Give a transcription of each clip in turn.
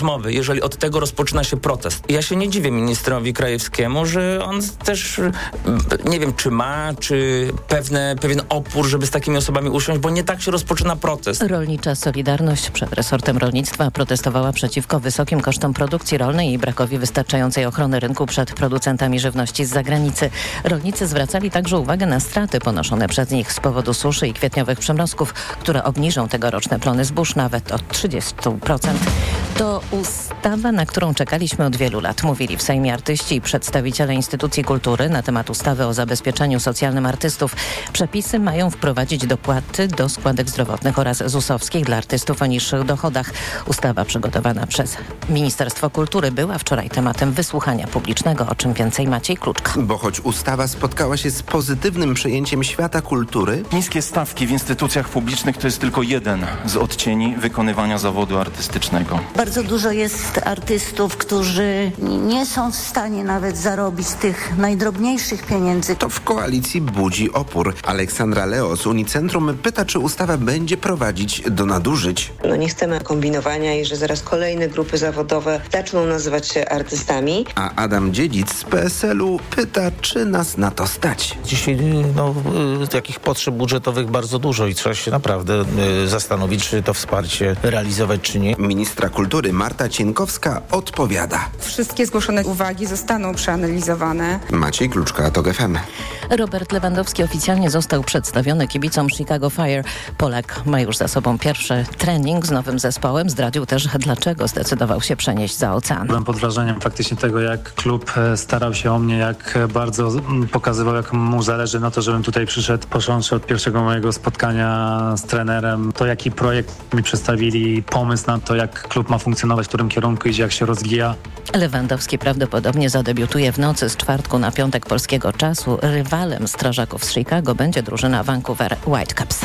rozmowy, jeżeli od tego rozpoczyna się protest. Ja się nie dziwię ministrowi Krajewskiemu, że on też, nie wiem, czy ma, czy pewien opór, żeby z takimi osobami usiąść, bo nie tak się rozpoczyna protest. Rolnicza Solidarność przed resortem rolnictwa protestowała przeciwko wysokim kosztom produkcji rolnej i brakowi wystarczającej ochrony rynku przed producentami żywności z zagranicy. Rolnicy zwracali także uwagę na straty ponoszone przez nich z powodu suszy i kwietniowych przymrozków, które obniżą tegoroczne plony zbóż nawet o 30%. To ustawa, na którą czekaliśmy od wielu lat, mówili w Sejmie artyści i przedstawiciele instytucji kultury na temat ustawy o zabezpieczeniu socjalnym artystów. Przepisy mają wprowadzić dopłaty do składek zdrowotnych oraz ZUS-owskich dla artystów o niższych dochodach. Ustawa przygotowana przez Ministerstwo Kultury była wczoraj tematem wysłuchania publicznego, o czym więcej Maciej Kluczka. Bo choć ustawa spotkała się z pozytywnym przyjęciem świata kultury, niskie stawki w instytucjach publicznych to jest tylko jeden z odcieni wykonywania zawodu artystycznego. Bardzo dużo jest artystów, którzy nie są w stanie nawet zarobić tych najdrobniejszych pieniędzy. To w koalicji budzi opór. Aleksandra Leo z Unicentrum pyta, czy ustawa będzie prowadzić do nadużyć. Nie chcemy kombinowania i że zaraz kolejne grupy zawodowe zaczną nazywać się artystami. A Adam Dziedzic z PSL-u pyta, czy nas na to stać. Dzisiaj takich potrzeb budżetowych bardzo dużo i trzeba się naprawdę zastanowić, czy to wsparcie realizować, czy nie. Ministra kultury Marta Cienkowska odpowiada. Wszystkie zgłoszone uwagi zostaną przeanalizowane. Maciej Kluczka, TOG FM. Robert Lewandowski oficjalnie został przedstawiony kibicom Chicago Fire. Polak ma już za sobą pierwszy trening z nowym zespołem. Zdradził też, dlaczego zdecydował się przenieść za ocean. Byłem pod wrażeniem faktycznie tego, jak klub starał się o mnie, jak bardzo pokazywał, jak mu zależy na to, żebym tutaj przyszedł. Począwszy od pierwszego mojego spotkania z trenerem, to jaki projekt mi przedstawili, pomysł na to, jak klub ma funkcjonować, w którym kierunku idzie, jak się rozwija. Lewandowski prawdopodobnie zadebiutuje w nocy z czwartku na piątek polskiego czasu. Rywalem strażaków z Chicago będzie drużyna Vancouver Whitecaps.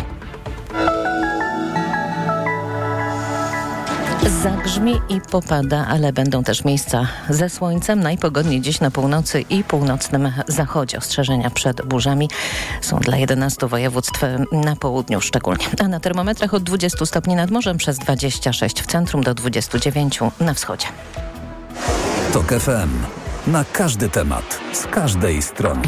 Zagrzmi i popada, ale będą też miejsca ze słońcem. Najpogodniej dziś na północy i północnym zachodzie. Ostrzeżenia przed burzami są dla 11 województw na południu szczególnie. A na termometrach od 20 stopni nad morzem przez 26 w centrum do 29 na wschodzie. TOK FM. Na każdy temat, z każdej strony.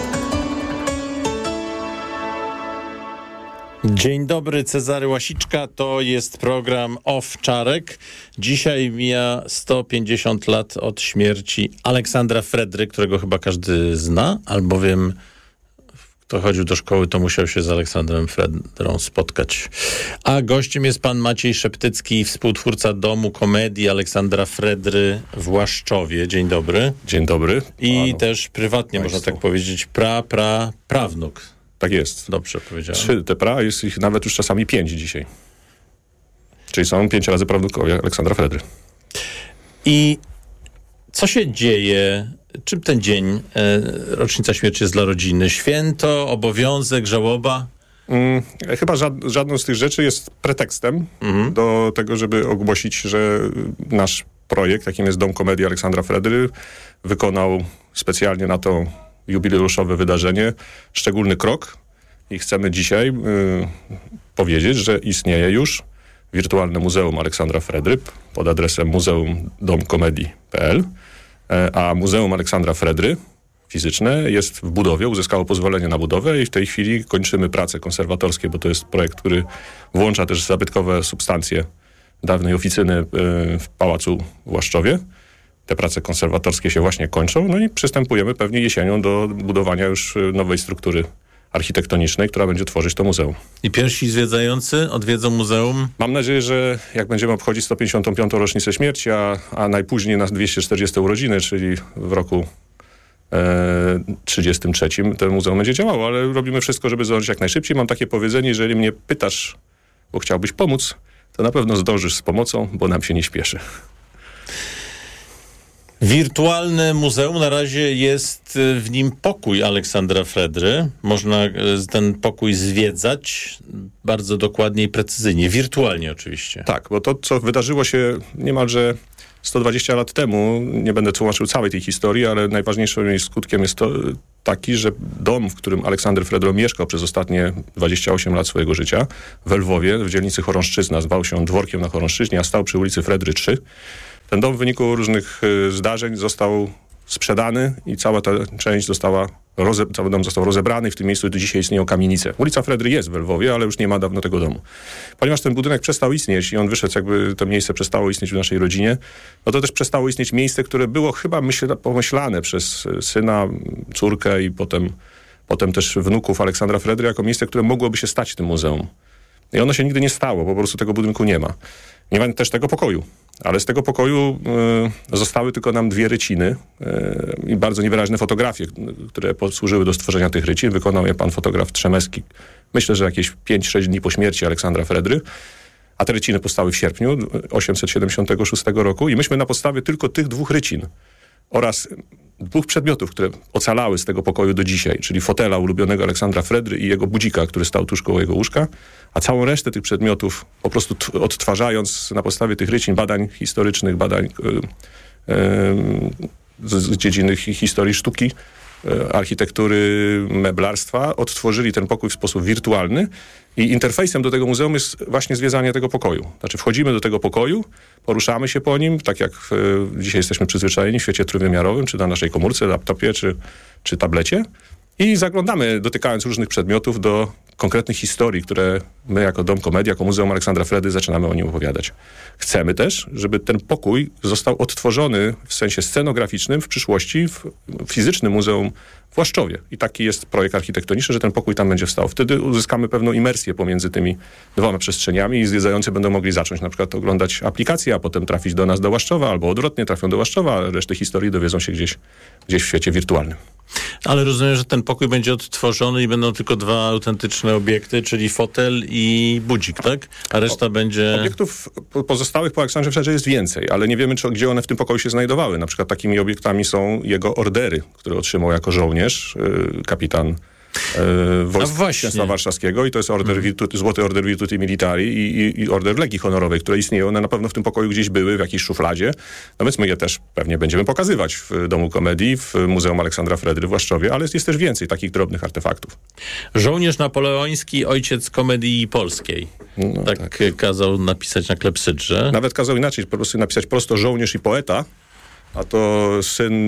Dzień dobry, Cezary Łasiczka, to jest program Owczarek. Dzisiaj mija 150 lat od śmierci Aleksandra Fredry, którego chyba każdy zna, albowiem kto chodził do szkoły, to musiał się z Aleksandrem Fredrą spotkać. A gościem jest pan Maciej Szeptycki, współtwórca Domu Komedii Aleksandra Fredry w Łaszczowie. Dzień dobry. Dzień dobry. I też prywatnie, można tak powiedzieć, prawnuk. Tak jest. Dobrze powiedziałem. 3 te pra, jest ich nawet już czasami 5 dzisiaj. Czyli są 5 razy prawnukowie Aleksandra Fredry. I co się dzieje? Czym ten dzień, rocznica śmierci jest dla rodziny? Święto, obowiązek, żałoba? Chyba żadną z tych rzeczy jest pretekstem do tego, żeby ogłosić, że nasz projekt, jakim jest Dom Komedii Aleksandra Fredry, wykonał specjalnie na to jubileuszowe wydarzenie szczególny krok i chcemy dzisiaj powiedzieć, że istnieje już wirtualne Muzeum Aleksandra Fredry pod adresem muzeumdomkomedii.pl, a Muzeum Aleksandra Fredry fizyczne jest w budowie, uzyskało pozwolenie na budowę i w tej chwili kończymy prace konserwatorskie, bo to jest projekt, który włącza też zabytkowe substancje dawnej oficyny w Pałacu w Łaszczowie. Te prace konserwatorskie się właśnie kończą, no i przystępujemy pewnie jesienią do budowania już nowej struktury architektonicznej, która będzie tworzyć to muzeum. I pierwsi zwiedzający odwiedzą muzeum? Mam nadzieję, że jak będziemy obchodzić 155. rocznicę śmierci, a najpóźniej na 240 urodziny, czyli w roku 33, to muzeum będzie działało, ale robimy wszystko, żeby zdążyć jak najszybciej. Mam takie powiedzenie, jeżeli mnie pytasz, bo chciałbyś pomóc, to na pewno zdążysz z pomocą, bo nam się nie śpieszy. Wirtualne muzeum, na razie jest w nim pokój Aleksandra Fredry. Można ten pokój zwiedzać bardzo dokładnie i precyzyjnie, wirtualnie oczywiście. Tak, bo to, co wydarzyło się niemalże 120 lat temu, nie będę tłumaczył całej tej historii, ale najważniejszym jej skutkiem jest to taki, że dom, w którym Aleksander Fredro mieszkał przez ostatnie 28 lat swojego życia, w Lwowie, w dzielnicy Chorąszczyzna, zwał się Dworkiem na Chorąszczyźnie, a stał przy ulicy Fredry 3. Ten dom w wyniku różnych zdarzeń został sprzedany i cała ta część cały dom został rozebrany i w tym miejscu do dzisiaj istnieją kamienice. Ulica Fredry jest w Lwowie, ale już nie ma dawno tego domu. Ponieważ ten budynek przestał istnieć i on wyszedł, jakby to miejsce przestało istnieć w naszej rodzinie, no to też przestało istnieć miejsce, które było chyba pomyślane przez syna, córkę i potem też wnuków Aleksandra Fredry jako miejsce, które mogłoby się stać tym muzeum. I ono się nigdy nie stało, bo po prostu tego budynku nie ma. Nie ma też tego pokoju. Ale z tego pokoju zostały tylko nam 2 ryciny i bardzo niewyraźne fotografie, które posłużyły do stworzenia tych rycin. Wykonał je pan fotograf Trzemecki, myślę, że jakieś 5-6 dni po śmierci Aleksandra Fredry. A te ryciny powstały w sierpniu 876 roku i myśmy na podstawie tylko tych 2 rycin oraz 2 przedmiotów, które ocalały z tego pokoju do dzisiaj, czyli fotela ulubionego Aleksandra Fredry i jego budzika, który stał tuż koło jego łóżka, a całą resztę tych przedmiotów po prostu odtwarzając na podstawie tych rycin, badań historycznych, badań z dziedziny historii sztuki, architektury, meblarstwa, odtworzyli ten pokój w sposób wirtualny i interfejsem do tego muzeum jest właśnie zwiedzanie tego pokoju. Znaczy wchodzimy do tego pokoju, poruszamy się po nim, tak jak dzisiaj jesteśmy przyzwyczajeni w świecie trójwymiarowym, czy na naszej komórce, laptopie, czy tablecie i zaglądamy, dotykając różnych przedmiotów do konkretnych historii, które my jako Dom Komedii, jako Muzeum Aleksandra Fredry zaczynamy o nim opowiadać. Chcemy też, żeby ten pokój został odtworzony w sensie scenograficznym w przyszłości w fizycznym muzeum w Łaszczowie. I taki jest projekt architektoniczny, że ten pokój tam będzie wstał. Wtedy uzyskamy pewną imersję pomiędzy tymi 2 przestrzeniami i zwiedzający będą mogli zacząć na przykład oglądać aplikację, a potem trafić do nas do Łaszczowa, albo odwrotnie trafią do Łaszczowa, a resztę historii dowiedzą się gdzieś w świecie wirtualnym. Ale rozumiem, że ten pokój będzie odtworzony i będą tylko 2 autentyczne obiekty, czyli fotel i budzik, tak? A reszta będzie... Obiektów pozostałych po Aleksandrze Fredrze jest więcej, ale nie wiemy, gdzie one w tym pokoju się znajdowały. Na przykład takimi obiektami są jego ordery, które otrzymał jako żołnierz, kapitan Wojsk Księstwa Warszawskiego i to jest Złoty Order Virtuti Militari i Order Legii Honorowej, które istnieją. One na pewno w tym pokoju gdzieś były, w jakiejś szufladzie. No więc my je też pewnie będziemy pokazywać w Domu Komedii, w Muzeum Aleksandra Fredry w Łaszczowie, ale jest też więcej takich drobnych artefaktów. Żołnierz napoleoński, ojciec komedii polskiej. No, tak kazał napisać na klepsydrze. Nawet kazał inaczej, po prostu napisać prosto żołnierz i poeta. A to syn,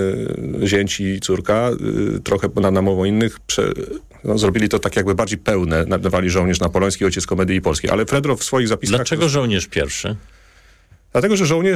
zięć i córka, trochę nad namową innych, zrobili to tak jakby bardziej pełne, nadawali żołnierz napoleoński, ojciec komedii polskiej. Ale Fredro w swoich zapiskach... Dlaczego żołnierz pierwszy? Dlatego,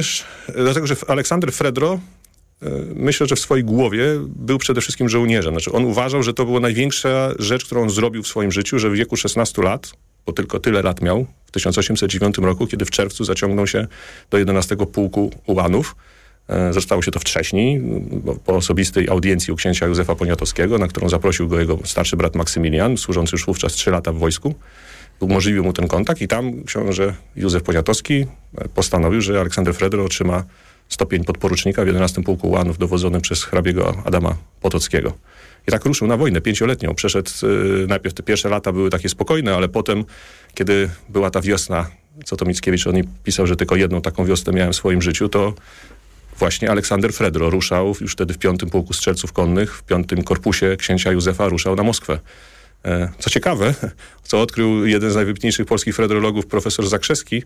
że Aleksander Fredro, myślę, że w swojej głowie był przede wszystkim żołnierzem. Znaczy on uważał, że to była największa rzecz, którą on zrobił w swoim życiu, że w wieku 16 lat, bo tylko tyle lat miał, w 1809 roku, kiedy w czerwcu zaciągnął się do 11 Pułku Ułanów. Zostało się to wcześniej, po osobistej audiencji u księcia Józefa Poniatowskiego, na którą zaprosił go jego starszy brat Maksymilian, służący już wówczas 3 lata w wojsku. Umożliwił mu ten kontakt i tam książę Józef Poniatowski postanowił, że Aleksander Fredro otrzyma stopień podporucznika w 11 Pułku Ułanów dowodzonym przez hrabiego Adama Potockiego. I tak ruszył na wojnę 5-letnią. Przeszedł, najpierw te pierwsze lata były takie spokojne, ale potem, kiedy była ta wiosna, co to Mickiewicz o niej pisał, że tylko jedną taką wiosnę miałem w swoim życiu, to właśnie Aleksander Fredro ruszał już wtedy w 5. Pułku Strzelców Konnych, w 5. Korpusie księcia Józefa ruszał na Moskwę. Co ciekawe, co odkrył jeden z najwybitniejszych polskich fredrologów, profesor Zakrzewski,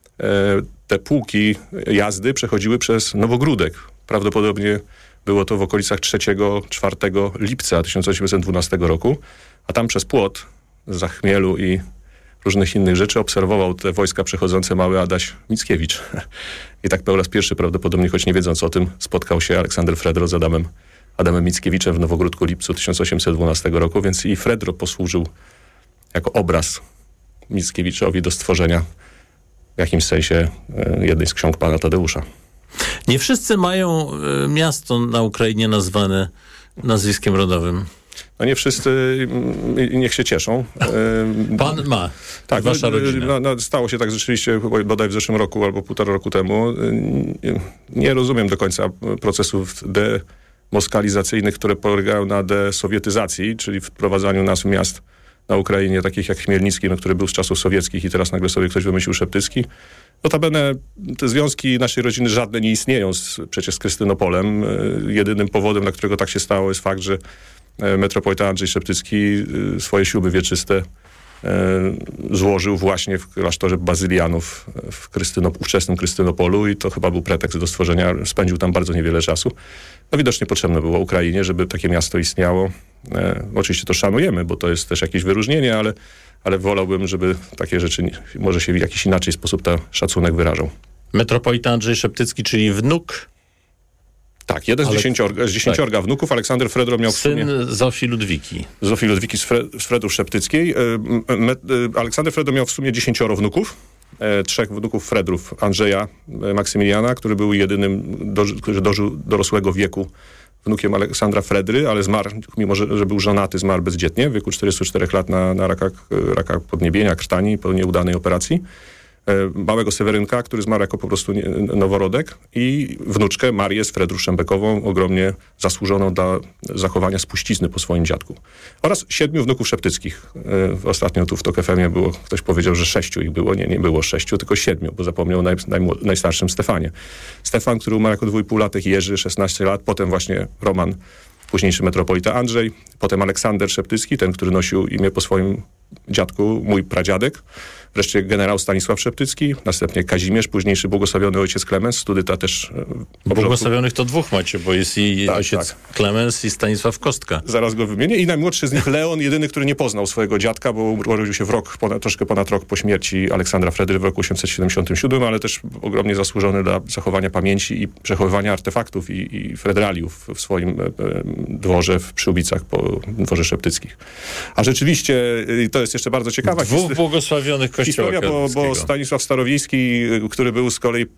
te pułki jazdy przechodziły przez Nowogródek. Prawdopodobnie było to w okolicach 3-4 lipca 1812 roku, a tam przez płot za Chmielu i różnych innych rzeczy obserwował te wojska przechodzące mały Adaś Mickiewicz. I tak po raz pierwszy prawdopodobnie, choć nie wiedząc o tym, spotkał się Aleksander Fredro z Adamem Mickiewiczem w Nowogródku lipcu 1812 roku, więc i Fredro posłużył jako obraz Mickiewiczowi do stworzenia w jakimś sensie jednej z ksiąg pana Tadeusza. Nie wszyscy mają miasto na Ukrainie nazwane nazwiskiem rodowym. No nie wszyscy, niech się cieszą. Pan ma. Tak, wasza rodzina. Stało się tak rzeczywiście bodaj w zeszłym roku albo 1,5 roku temu. Nie rozumiem do końca procesów demoskalizacyjnych, które polegają na desowietyzacji, czyli wprowadzaniu nazw miast na Ukrainie, takich jak Chmielnicki, który był z czasów sowieckich i teraz nagle sobie ktoś wymyślił Szeptycki. Notabene te związki naszej rodziny żadne nie istnieją przecież z Krystynopolem. Jedynym powodem, dla którego tak się stało, jest fakt, że metropolita Andrzej Szeptycki swoje śluby wieczyste złożył właśnie w klasztorze bazylianów w ówczesnym Krystynopolu i to chyba był pretekst do stworzenia, spędził tam bardzo niewiele czasu. No widocznie potrzebne było Ukrainie, żeby takie miasto istniało. Oczywiście to szanujemy, bo to jest też jakieś wyróżnienie, ale wolałbym, żeby takie rzeczy może się w jakiś inaczej sposób ten szacunek wyrażał. Metropolita Andrzej Szeptycki, czyli wnuk. Tak, jeden z 10 wnuków. Aleksander Fredro miał w sumie... Syn Zofii Ludwiki. Zofii Ludwiki z Fredrów Szeptyckiej. Aleksander Fredro miał w sumie 10 wnuków. 3 wnuków Fredrów. Andrzeja Maksymiliana, który był jedynym, który dożył dorosłego wieku wnukiem Aleksandra Fredry, ale zmarł, mimo że był żonaty, zmarł bezdzietnie w wieku 44 lat na raka podniebienia, krtani po nieudanej operacji. Małego Sewerynka, który zmarł jako po prostu noworodek i wnuczkę Marię z Fredrów Szembekową, ogromnie zasłużoną dla zachowania spuścizny po swoim dziadku. Oraz 7 wnuków Szeptyckich. Ostatnio tu w TOK FM-ie było, ktoś powiedział, że 6 ich było. Nie było 6, tylko 7, bo zapomniał o najstarszym Stefanie. Stefan, który umarł jako 2,5-latek, Jerzy, 16 lat, potem właśnie Roman, późniejszy metropolita Andrzej, potem Aleksander Szeptycki, ten, który nosił imię po swoim dziadku, mój pradziadek, wreszcie generał Stanisław Szeptycki, następnie Kazimierz, późniejszy błogosławiony ojciec Klemens, studyta też... Błogosławionych to 2 macie, bo jest i ojciec Klemens i Stanisław Kostka. Zaraz go wymienię. I najmłodszy z nich Leon, jedyny, który nie poznał swojego dziadka, bo urodził się troszkę ponad rok po śmierci Aleksandra Fredry w roku 877, ale też ogromnie zasłużony dla zachowania pamięci i przechowywania artefaktów i fredraliów w swoim dworze w Przyłbicach po dworze Szeptyckich. A rzeczywiście, to jest jeszcze bardzo ciekawa 2 błogosławionych kościoła historia, bo Stanisław Starowiejski, który był z kolei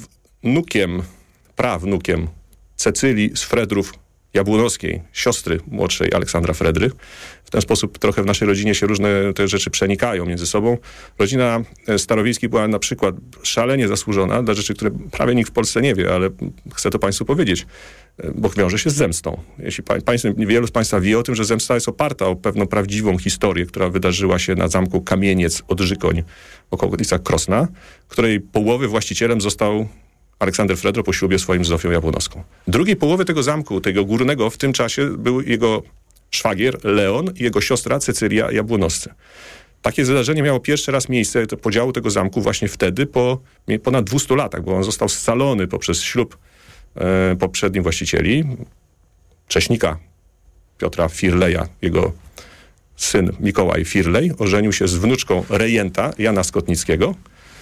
prawnukiem Cecylii z Fredrów Jabłonowskiej, siostry młodszej Aleksandra Fredry. W ten sposób trochę w naszej rodzinie się różne te rzeczy przenikają między sobą. Rodzina Starowiejskich była na przykład szalenie zasłużona dla rzeczy, które prawie nikt w Polsce nie wie, ale chcę to państwu powiedzieć, bo wiąże się z zemstą. Jeśli wielu z państwa wie o tym, że zemsta jest oparta o pewną prawdziwą historię, która wydarzyła się na zamku Kamieniec Odrzykoń w okolicach Krosna, której połowy właścicielem został Aleksander Fredro po ślubie swoim z Zofią Jabłonowską. Drugiej połowy tego zamku, tego górnego, w tym czasie był jego szwagier Leon i jego siostra Cecylia Jabłonowscy. Takie zdarzenie miało pierwszy raz miejsce, podziału tego zamku właśnie wtedy, po ponad 200 latach, bo on został scalony poprzez ślub poprzednich właścicieli, cześnika Piotra Firleja, jego syn Mikołaj Firlej ożenił się z wnuczką rejenta Jana Skotnickiego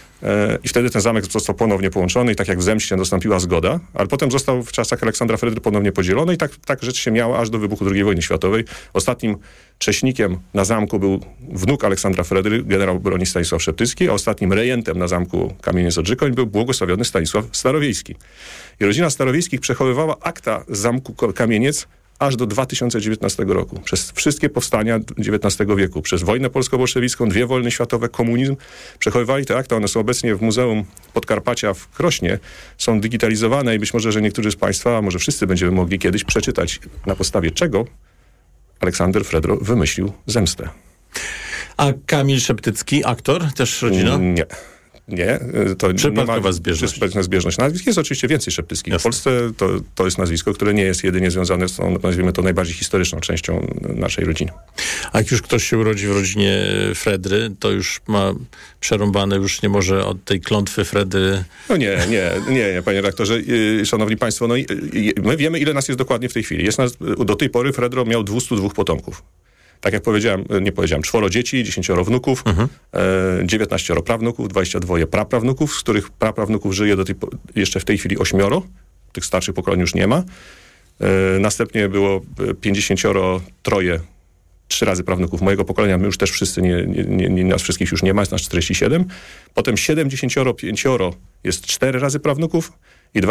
i wtedy ten zamek został ponownie połączony i tak jak w zemście nastąpiła zgoda, ale potem został w czasach Aleksandra Fredry ponownie podzielony i tak rzecz się miała aż do wybuchu II wojny światowej. Ostatnim cześnikiem na zamku był wnuk Aleksandra Fredry, generał broni Stanisław Szeptycki, a ostatnim rejentem na zamku Kamieniec Odrzykoń był błogosławiony Stanisław Starowiejski. I rodzina Starowiejskich przechowywała akta z zamku Kamieniec aż do 2019 roku. Przez wszystkie powstania XIX wieku, przez wojnę polsko-bolszewicką, 2 wojny światowe, komunizm, przechowywali te akta. One są obecnie w Muzeum Podkarpacia w Krośnie. Są digitalizowane i być może, że niektórzy z państwa, a może wszyscy będziemy mogli kiedyś przeczytać, na podstawie czego Aleksander Fredro wymyślił zemstę. A Kamil Szeptycki, aktor, też rodzina? Nie, to przypadkowa zbieżność. Zbieżność nazwisk. Jest oczywiście więcej Szeptyckich. Jasne. W Polsce to jest nazwisko, które nie jest jedynie związane z tą, nazwijmy to, najbardziej historyczną częścią naszej rodziny. A jak już ktoś się urodzi w rodzinie Fredry, to już ma przerąbane, już nie może od tej klątwy Fredry... No nie, panie redaktorze. Szanowni państwo, my wiemy, ile nas jest dokładnie w tej chwili. Do tej pory Fredro miał 202 potomków. Tak jak nie powiedziałem, 4 dzieci, 10 wnuków, 19 prawnuków, 22 praprawnuków, z których praprawnuków żyje jeszcze w tej chwili 8. Tych starszych pokoleń już nie ma. Następnie było 53, 3 razy prawnuków mojego pokolenia. My już też wszyscy, nas wszystkich już nie ma, jest nas 47. Potem 75 jest 4 razy prawnuków i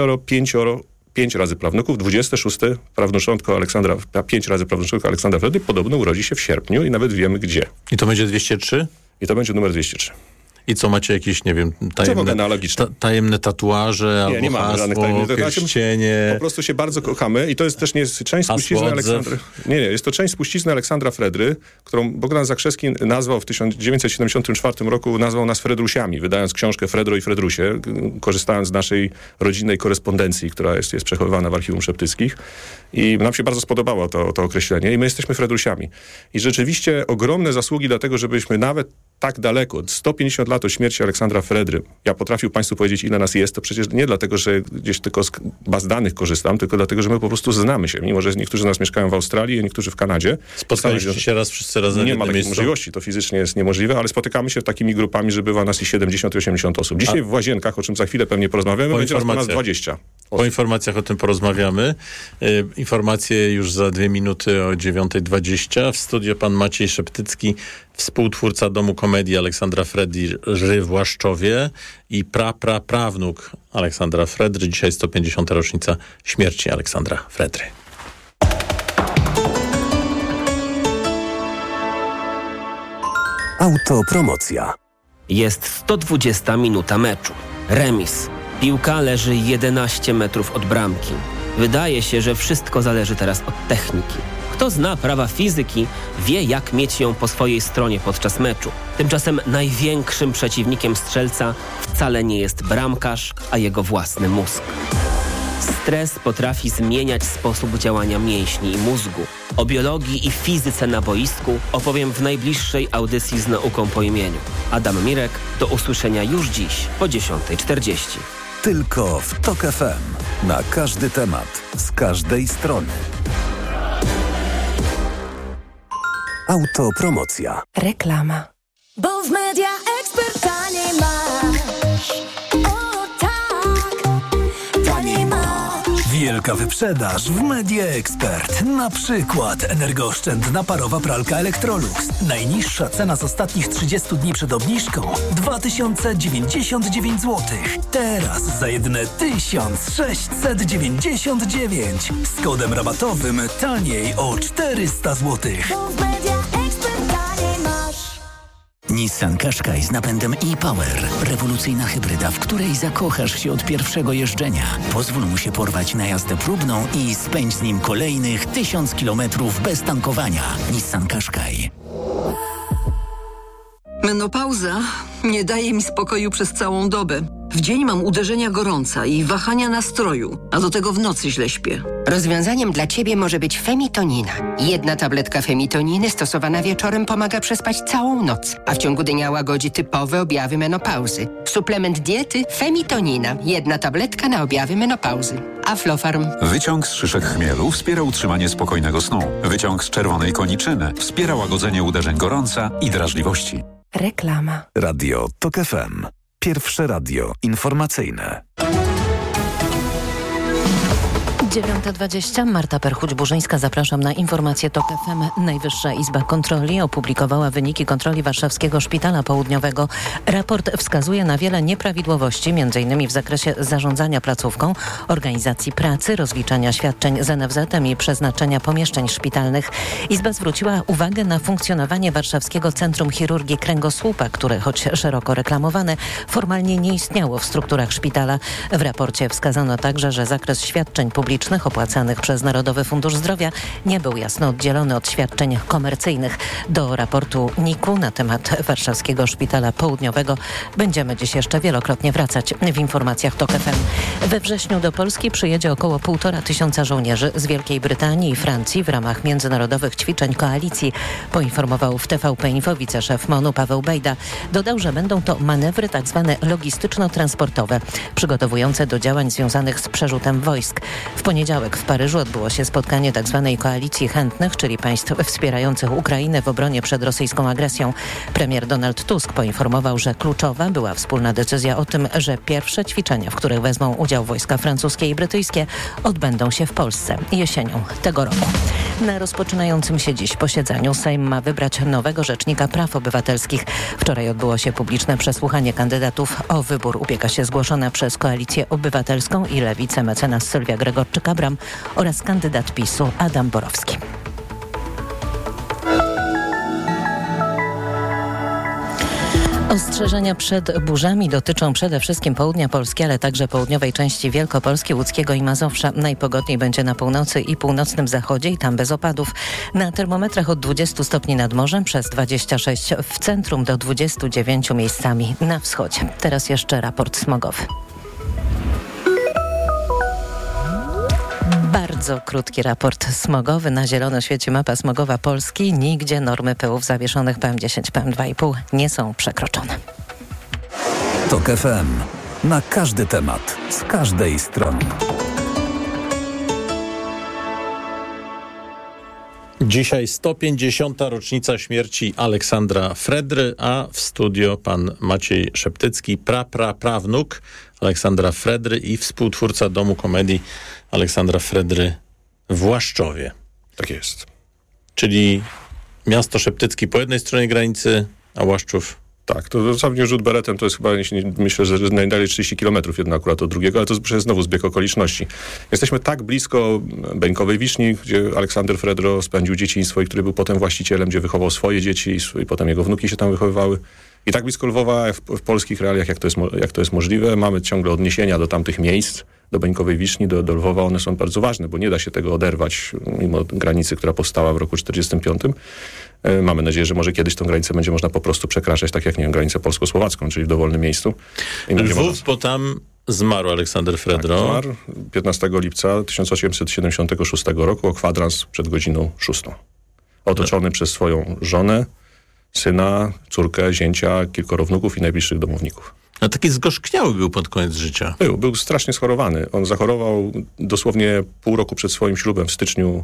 5 razy prawnuków, 26 prawnuczątko Aleksandra, 5 razy prawnuczątko Aleksandra Fredry podobno urodzi się w sierpniu i nawet wiemy gdzie. I to będzie 203? I to będzie numer 203. I co, macie jakieś, nie wiem, tajemne tatuaże albo nie mamy żadnych tajemnych pierścienie? Po prostu się bardzo kochamy i to jest też część spuścizny Aleksandry. Nie, jest to część spuścizny Aleksandra Fredry, którą Bogdan Zakrzewski nazwał w 1974 roku, nazwał nas Fredrusiami, wydając książkę Fredro i Fredrusie, korzystając z naszej rodzinnej korespondencji, która jest przechowywana w Archiwum Szeptyckich. I nam się bardzo spodobało to określenie i my jesteśmy Fredrusiami. I rzeczywiście ogromne zasługi dlatego, żebyśmy nawet tak daleko, 150 lat od śmierci Aleksandra Fredry, ja potrafił Państwu powiedzieć, ile nas jest, to przecież nie dlatego, że gdzieś tylko z baz danych korzystam, tylko dlatego, że my po prostu znamy się, mimo że niektórzy z nas mieszkają w Australii, a niektórzy w Kanadzie. Spotkaliście się raz wszyscy razem w jednym miejscu? Nie ma takiej możliwości, to fizycznie jest niemożliwe, ale spotykamy się takimi grupami, że bywa nas i 70 i 80 osób. Dzisiaj w Łazienkach, o czym za chwilę pewnie porozmawiamy, będzie nas 20 osób. Po informacjach o tym porozmawiamy. Informacje już za 2 minuty o 9:20. W studio pan Maciej Szeptycki, współtwórca Domu Komedii Aleksandra Fredry w Łaszczowie i prawnuk Aleksandra Fredry. Dzisiaj 150. rocznica śmierci Aleksandra Fredry. Autopromocja. Jest 120 minuta meczu. Remis. Piłka leży 11 metrów od bramki. Wydaje się, że wszystko zależy teraz od techniki. Kto zna prawa fizyki, wie, jak mieć ją po swojej stronie podczas meczu. Tymczasem największym przeciwnikiem strzelca wcale nie jest bramkarz, a jego własny mózg. Stres potrafi zmieniać sposób działania mięśni i mózgu. O biologii i fizyce na boisku opowiem w najbliższej audycji z nauką po imieniu. Adam Mirek, do usłyszenia już dziś po 10:40. Tylko w TOK FM. Na każdy temat, z każdej strony. Autopromocja. Reklama. Bo w Media Expert taniej masz. O tak, taniej masz. Wielka wyprzedaż w Media Expert. Na przykład energooszczędna parowa pralka Electrolux. Najniższa cena z ostatnich 30 dni przed obniżką 2099 zł. Teraz za jedyne 1699. Z kodem rabatowym taniej o 400 zł. Nissan Qashqai z napędem e-Power. Rewolucyjna hybryda, w której zakochasz się od pierwszego jeżdżenia. Pozwól mu się porwać na jazdę próbną i spędź z nim kolejnych 1000 kilometrów bez tankowania. Nissan Qashqai. Menopauza nie daje mi spokoju przez całą dobę. W dzień mam uderzenia gorąca i wahania nastroju, a do tego w nocy źle śpię. Rozwiązaniem dla Ciebie może być Femitonina. 1 tabletka Femitoniny stosowana wieczorem pomaga przespać całą noc, a w ciągu dnia łagodzi typowe objawy menopauzy. Suplement diety Femitonina. 1 tabletka na objawy menopauzy. Aflofarm. Wyciąg z szyszek chmielu wspiera utrzymanie spokojnego snu. Wyciąg z czerwonej koniczyny wspiera łagodzenie uderzeń gorąca i drażliwości. Reklama. Radio TOK FM. Pierwsze radio informacyjne. 9:20. Marta Perchuć-Burzyńska. Zapraszam na informację TOK FM. Najwyższa Izba Kontroli opublikowała wyniki kontroli Warszawskiego Szpitala Południowego. Raport wskazuje na wiele nieprawidłowości, m.in. w zakresie zarządzania placówką, organizacji pracy, rozliczania świadczeń z NFZ-em i przeznaczenia pomieszczeń szpitalnych. Izba zwróciła uwagę na funkcjonowanie Warszawskiego Centrum Chirurgii Kręgosłupa, które, choć szeroko reklamowane, formalnie nie istniało w strukturach szpitala. W raporcie wskazano także, że zakres świadczeń publicznych opłacanych przez Narodowy Fundusz Zdrowia nie był jasno oddzielony od świadczeń komercyjnych. Do raportu NIK-u na temat Warszawskiego Szpitala Południowego będziemy dziś jeszcze wielokrotnie wracać w informacjach TOK FM. We wrześniu do Polski przyjedzie około 1500 żołnierzy z Wielkiej Brytanii i Francji w ramach międzynarodowych ćwiczeń koalicji, poinformował w TVP Info wiceszef MON-u Paweł Bejda. Dodał, że będą to manewry tak zwane logistyczno-transportowe, przygotowujące do działań związanych z przerzutem wojsk. W poniedziałek w Paryżu odbyło się spotkanie tzw. koalicji chętnych, czyli państw wspierających Ukrainę w obronie przed rosyjską agresją. Premier Donald Tusk poinformował, że kluczowa była wspólna decyzja o tym, że pierwsze ćwiczenia, w których wezmą udział wojska francuskie i brytyjskie, odbędą się w Polsce jesienią tego roku. Na rozpoczynającym się dziś posiedzeniu Sejm ma wybrać nowego rzecznika praw obywatelskich. Wczoraj odbyło się publiczne przesłuchanie kandydatów. O wybór ubiega się zgłoszona przez Koalicję Obywatelską i Lewicę mecenas Sylwia Gregorczyk-Abram oraz kandydat PiS-u Adam Borowski. Ostrzeżenia przed burzami dotyczą przede wszystkim południa Polski, ale także południowej części Wielkopolski, Łódzkiego i Mazowsza. Najpogodniej będzie na północy i północnym zachodzie i tam bez opadów. Na termometrach od 20 stopni nad morzem, przez 26 w centrum do 29 miejscami na wschodzie. Teraz jeszcze raport smogowy. Bardzo krótki raport smogowy. Na zielono świeci mapa smogowa Polski. Nigdzie normy pyłów zawieszonych PM10, PM2,5 nie są przekroczone. TOK FM. Na każdy temat, z każdej strony. Dzisiaj 150. rocznica śmierci Aleksandra Fredry, a w studio pan Maciej Szeptycki, prawnuk Aleksandra Fredry i współtwórca Domu Komedii Aleksandra Fredry w Łaszczowie. Tak jest. Czyli miasto Szeptycki po jednej stronie granicy, a Łaszczów... Tak, to dosłownie rzut beretem to jest chyba, myślę, że najdalej 30 km jedno akurat od drugiego, ale to jest znowu zbieg okoliczności. Jesteśmy tak blisko Beńkowej Wiszni, gdzie Aleksander Fredro spędził dzieciństwo i który był potem właścicielem, gdzie wychował swoje dzieci i potem jego wnuki się tam wychowywały. I tak blisko Lwowa w polskich realiach, jak to jest możliwe. Mamy ciągle odniesienia do tamtych miejsc, do Beńkowej Wiszni, do Lwowa. One są bardzo ważne, bo nie da się tego oderwać mimo granicy, która powstała w roku 1945. Mamy nadzieję, że może kiedyś tę granicę będzie można po prostu przekraczać, tak jak, nie wiem, granicę polsko-słowacką, czyli w dowolnym miejscu. Lwów, bo tam zmarł Aleksander Fredro. Tak, zmarł 15 lipca 1876 roku o kwadrans przed godziną 6. Otoczony przez swoją żonę, syna, córkę, zięcia, kilkoro wnuków i najbliższych domowników. A taki zgorzkniały był pod koniec życia. Był strasznie schorowany. On zachorował dosłownie pół roku przed swoim ślubem w styczniu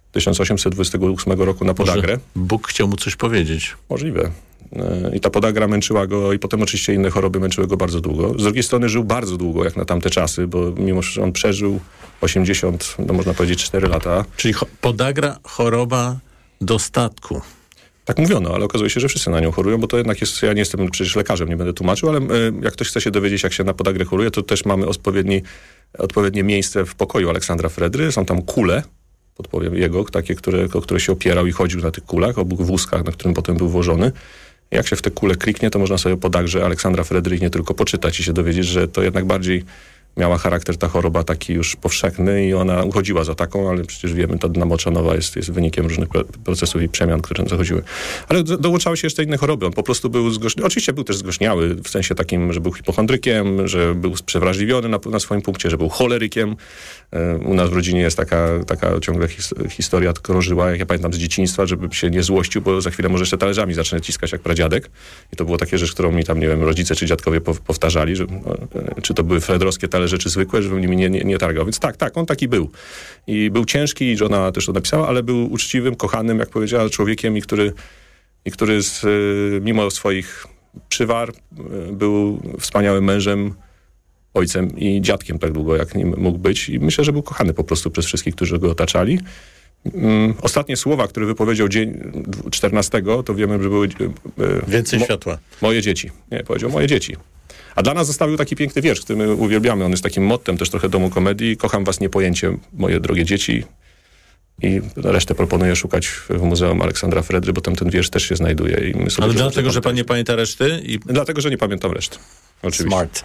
1828 roku na podagrę. Może Bóg chciał mu coś powiedzieć. Możliwe. I ta podagra męczyła go i potem oczywiście inne choroby męczyły go bardzo długo. Z drugiej strony żył bardzo długo, jak na tamte czasy, bo mimo że on przeżył 80, no można powiedzieć 4 lata. Czyli podagra, choroba dostatku. Tak mówiono, ale okazuje się, że wszyscy na nią chorują, bo to jednak jest, ja nie jestem przecież lekarzem, nie będę tłumaczył, ale jak ktoś chce się dowiedzieć, jak się na podagrę choruje, to też mamy odpowiednie miejsce w pokoju Aleksandra Fredry. Są tam kule, podpowiem jego, takie, o które się opierał i chodził na tych kulach, o wózkach, na którym potem był włożony. Jak się w te kule kliknie, to można sobie o podagrze Aleksandra Fredry nie tylko poczytać i się dowiedzieć, że to jednak bardziej miała charakter ta choroba taki już powszechny i ona uchodziła za taką, ale przecież wiemy, ta dna moczanowa jest wynikiem różnych procesów i przemian, które zachodziły. Ale dołączały się jeszcze inne choroby. On po prostu był zgorzkniały. Oczywiście był też zgorzkniały, w sensie takim, że był hipochondrykiem, że był przewrażliwiony na swoim punkcie, że był cholerykiem. U nas w rodzinie jest taka ciągle historia krążyła, jak ja pamiętam z dzieciństwa, żeby się nie złościł, bo za chwilę może jeszcze talerzami zacznę ciskać jak pradziadek. I to było takie rzecz, którą mi tam, nie wiem, rodzice czy dziadkowie powtarzali, że czy to były fredrowskie rzeczy zwykłe, żebym nimi nie targał. Więc tak, on taki był. I był ciężki, i żona też to napisała, ale był uczciwym, kochanym, jak powiedziała, człowiekiem i który mimo swoich przywar był wspaniałym mężem, ojcem i dziadkiem tak długo, jak nim mógł być. I myślę, że był kochany po prostu przez wszystkich, którzy go otaczali. Ostatnie słowa, które wypowiedział dzień 14, to wiemy, że były... Więcej światła. Moje dzieci. Nie, powiedział moje dzieci. A dla nas zostawił taki piękny wiersz, który my uwielbiamy. On jest takim mottem też trochę Domu Komedii. Kocham was niepojęcie, moje drogie dzieci. I resztę proponuję szukać w Muzeum Aleksandra Fredry, bo tam ten wiersz też się znajduje. I my sobie ale dlatego, że pan nie pamięta reszty? Dlatego, że nie pamiętam reszty. Oczywiście. Smart.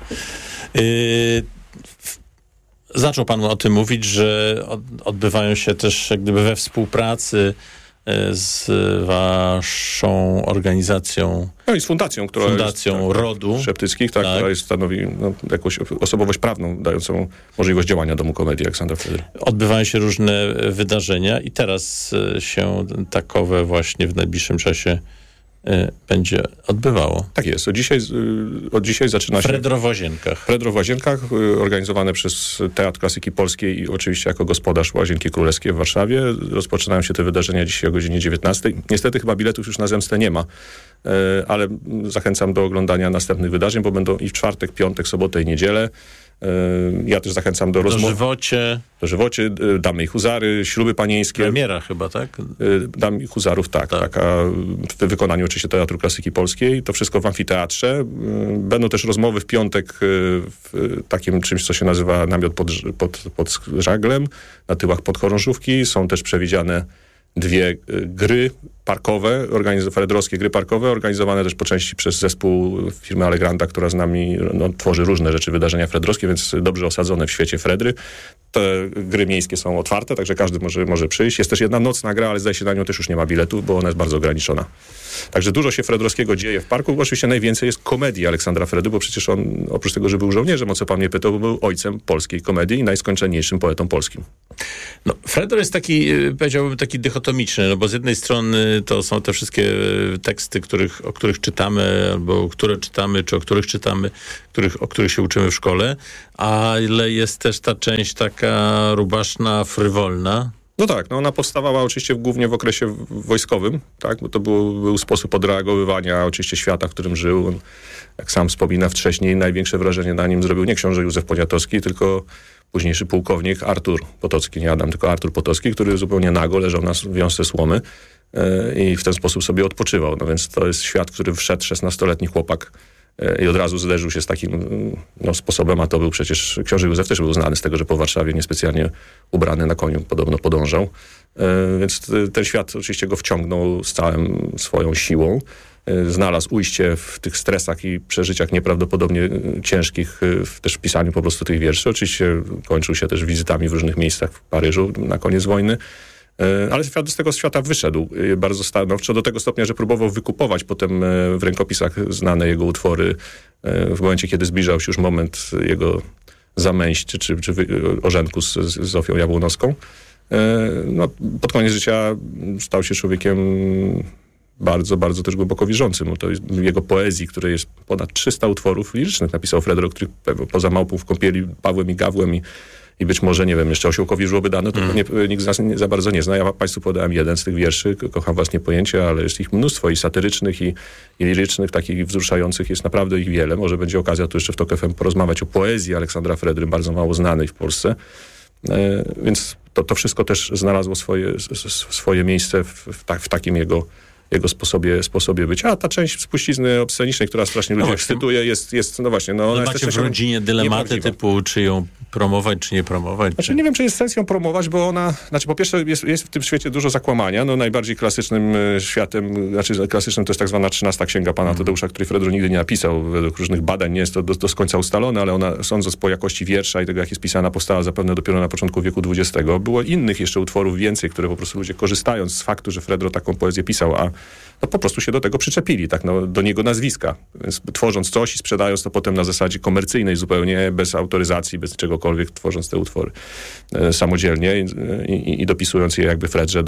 Zaczął pan o tym mówić, że odbywają się też jak gdyby we współpracy z waszą organizacją. No i z fundacją, która Fundacją jest, Rodu Szeptyckich, tak. Która stanowi jakąś osobowość prawną dającą możliwość działania Domu Komedii Aleksandra Fredry. Odbywają się różne wydarzenia i teraz się takowe właśnie w najbliższym czasie będzie odbywało. Tak jest. Od dzisiaj zaczyna się... Fredro w Łazienkach, organizowane przez Teatr Klasyki Polskiej i oczywiście jako gospodarz Łazienki Królewskie w Warszawie. Rozpoczynają się te wydarzenia dzisiaj o godzinie 19. Niestety chyba biletów już na zemstę nie ma, ale zachęcam do oglądania następnych wydarzeń, bo będą i w czwartek, piątek, sobotę i niedzielę. Ja też zachęcam do rozmów. Do żywocie, Damy i Huzary, śluby panieńskie. Premiera chyba, tak? Dam i Huzarów, tak. Taka w wykonaniu oczywiście Teatru Klasyki Polskiej. To wszystko w amfiteatrze. Będą też rozmowy w piątek w takim czymś, co się nazywa namiot pod żaglem, na tyłach podchorążówki. Są też przewidziane dwie gry parkowe, fredrowskie gry parkowe, organizowane też po części przez zespół firmy Allegranda, która z nami tworzy różne rzeczy, wydarzenia fredrowskie, więc dobrze osadzone w świecie Fredry. Te gry miejskie są otwarte, także każdy może przyjść. Jest też jedna nocna gra, ale zdaje się, na nią też już nie ma biletu, bo ona jest bardzo ograniczona. Także dużo się fredrowskiego dzieje w parku. Oczywiście najwięcej jest komedii Aleksandra Fredy, bo przecież on, oprócz tego, że był żołnierzem, o co pan mnie pytał, był ojcem polskiej komedii i najskończeniejszym poetą polskim. No, Fredro jest taki, powiedziałbym, taki dychotomiczny, no bo z jednej strony to są te wszystkie teksty, o których czytamy, albo które czytamy, czy o których czytamy, o których się uczymy w szkole, ale jest też ta część taka rubaszna, frywolna. No tak, ona powstawała oczywiście głównie w okresie wojskowym, tak, bo to był sposób odreagowywania oczywiście świata, w którym żył. On, jak sam wspomina wcześniej, największe wrażenie na nim zrobił nie książę Józef Poniatowski, tylko późniejszy pułkownik Artur Potocki, nie Adam, tylko Artur Potocki, który zupełnie nago leżał na wiązce słomy i w ten sposób sobie odpoczywał. No więc to jest świat, w który wszedł 16-letni chłopak i od razu zderzył się z takim sposobem, a to był przecież, książę Józef też był znany z tego, że po Warszawie niespecjalnie ubrany na koniu podobno podążał. Więc ten świat oczywiście go wciągnął z całą swoją siłą. Znalazł ujście w tych stresach i przeżyciach nieprawdopodobnie ciężkich, też w pisaniu po prostu tych wierszy. Oczywiście kończył się też wizytami w różnych miejscach w Paryżu na koniec wojny. Ale z tego świata wyszedł bardzo stanowczo, do tego stopnia, że próbował wykupować potem w rękopisach znane jego utwory w momencie, kiedy zbliżał się już moment jego zamęści czy ożenku z Zofią Jabłonowską. Pod koniec życia stał się człowiekiem bardzo, bardzo też głęboko wierzącym. To jest jego poezji, której jest ponad 300 utworów lirycznych napisał Fredro, który poza Małpą w kąpieli, Pawłem i Gawłem i być może, nie wiem, jeszcze Osiołkowi żłoby dane, to nikt z nas za bardzo nie zna. Ja państwu podałem jeden z tych wierszy, kocham was niepojęcie, ale jest ich mnóstwo i satyrycznych, i lirycznych, takich wzruszających, jest naprawdę ich wiele. Może będzie okazja tu jeszcze w TOK FM porozmawiać o poezji Aleksandra Fredry, bardzo mało znanej w Polsce. Więc to wszystko też znalazło swoje miejsce w takim jego sposobie bycia. A ta część spuścizny obscenicznej, która strasznie ludzi ekscytuje, jest no właśnie... No, macie w rodzinie dylematy typu, czy ją promować, czy nie promować? Nie wiem, czy jest sens ją promować, bo ona... po pierwsze jest w tym świecie dużo zakłamania. Najbardziej klasycznym światem, klasycznym to jest tak zwana 13 księga pana Tadeusza, której Fredro nigdy nie napisał. Według różnych badań nie jest to do końca ustalone, ale ona, sądząc po jakości wiersza i tego, jak jest pisana, powstała zapewne dopiero na początku wieku XX. Było innych jeszcze utworów więcej, które po prostu ludzie, korzystając z faktu, że Fredro taką poezję pisał, a po prostu się do tego przyczepili, do niego nazwiska. Więc tworząc coś i sprzedając to potem na zasadzie komercyjnej zupełnie, bez autoryzacji, bez czegokolwiek, tworząc te utwory samodzielnie i dopisując je jakby Fredrze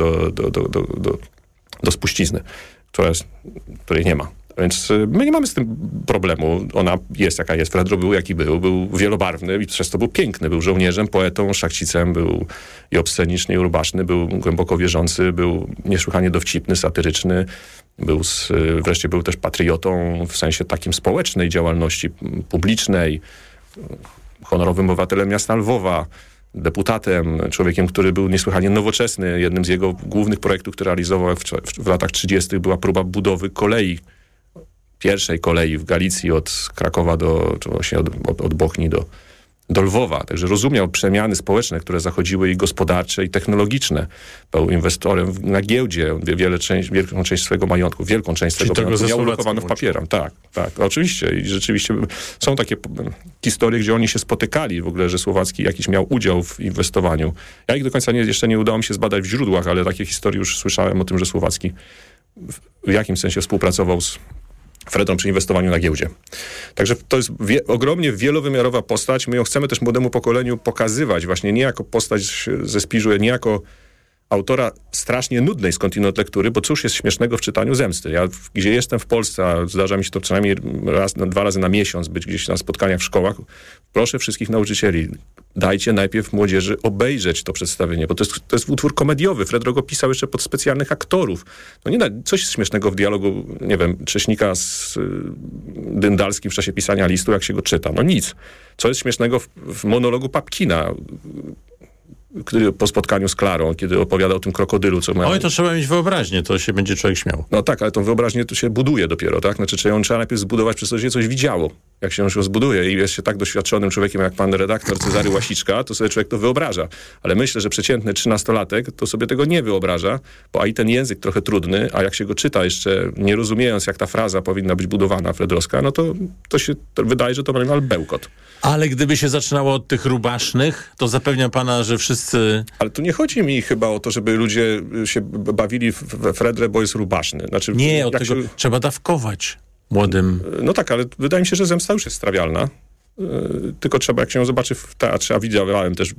do spuścizny, której nie ma. Więc my nie mamy z tym problemu. Ona jest jaka jest. Fredro był jaki był. Był wielobarwny i przez to był piękny. Był żołnierzem, poetą, szlachcicem. Był i obsceniczny, i urbaszny. Był głęboko wierzący. Był niesłychanie dowcipny, satyryczny. Wreszcie był też patriotą w sensie takim społecznej działalności publicznej. Honorowym obywatelem miasta Lwowa. Deputatem, człowiekiem, który był niesłychanie nowoczesny. Jednym z jego głównych projektów, które realizował w latach 30. była próba budowy kolei. Pierwszej kolei w Galicji od Krakowa od Bochni do Lwowa. Także rozumiał przemiany społeczne, które zachodziły i gospodarcze, i technologiczne. Był inwestorem na giełdzie. Wielką część swojego majątku miał ulokowano w papierach. Tak, oczywiście. I rzeczywiście są takie historie, gdzie oni się spotykali w ogóle, że Słowacki jakiś miał udział w inwestowaniu. Ja ich do końca jeszcze nie udało mi się zbadać w źródłach, ale takie historie już słyszałem o tym, że Słowacki w jakimś sensie współpracował z Fredrą przy inwestowaniu na giełdzie. Także to jest ogromnie wielowymiarowa postać. My ją chcemy też młodemu pokoleniu pokazywać właśnie nie jako postać ze Spiżu, nie jako autora strasznie nudnej skądinąd lektury, bo cóż jest śmiesznego w czytaniu Zemsty. Ja gdzie jestem w Polsce, a zdarza mi się to przynajmniej dwa razy na miesiąc być gdzieś na spotkaniach w szkołach, proszę wszystkich nauczycieli, dajcie najpierw młodzieży obejrzeć to przedstawienie, bo to jest utwór komediowy. Fredro go pisał jeszcze pod specjalnych aktorów. Coś jest śmiesznego w dialogu, nie wiem, Cześnika z Dyndalskim w czasie pisania listu, jak się go czyta. Nic. Co jest śmiesznego w monologu Papkina, po spotkaniu z Klarą, kiedy opowiada o tym krokodylu, co ma... Oj, to trzeba mieć wyobraźnię, to się będzie człowiek śmiał. No tak, ale tą wyobraźnię to się buduje dopiero, tak? Znaczy, trzeba najpierw zbudować przez to, że się coś widziało. Jak się już zbuduje i jest się tak doświadczonym człowiekiem jak pan redaktor Cezary Łasiczka, to sobie człowiek to wyobraża. Ale myślę, że przeciętny 13-latek to sobie tego nie wyobraża, bo i ten język trochę trudny, a jak się go czyta jeszcze nie rozumiejąc, jak ta fraza powinna być budowana fredrowska, no to się wydaje, że to niemal bełkot. Ale gdyby się zaczynało od tych rubasznych, to zapewniam pana, że wszyscy... Ale tu nie chodzi mi chyba o to, żeby ludzie się bawili we Fredrę, bo jest rubaszny. Znaczy, nie, od tego trzeba dawkować młodym. No tak, ale wydaje mi się, że zemsta już jest strawialna. Tylko trzeba, jak się zobaczy w teatrze, a widziałem też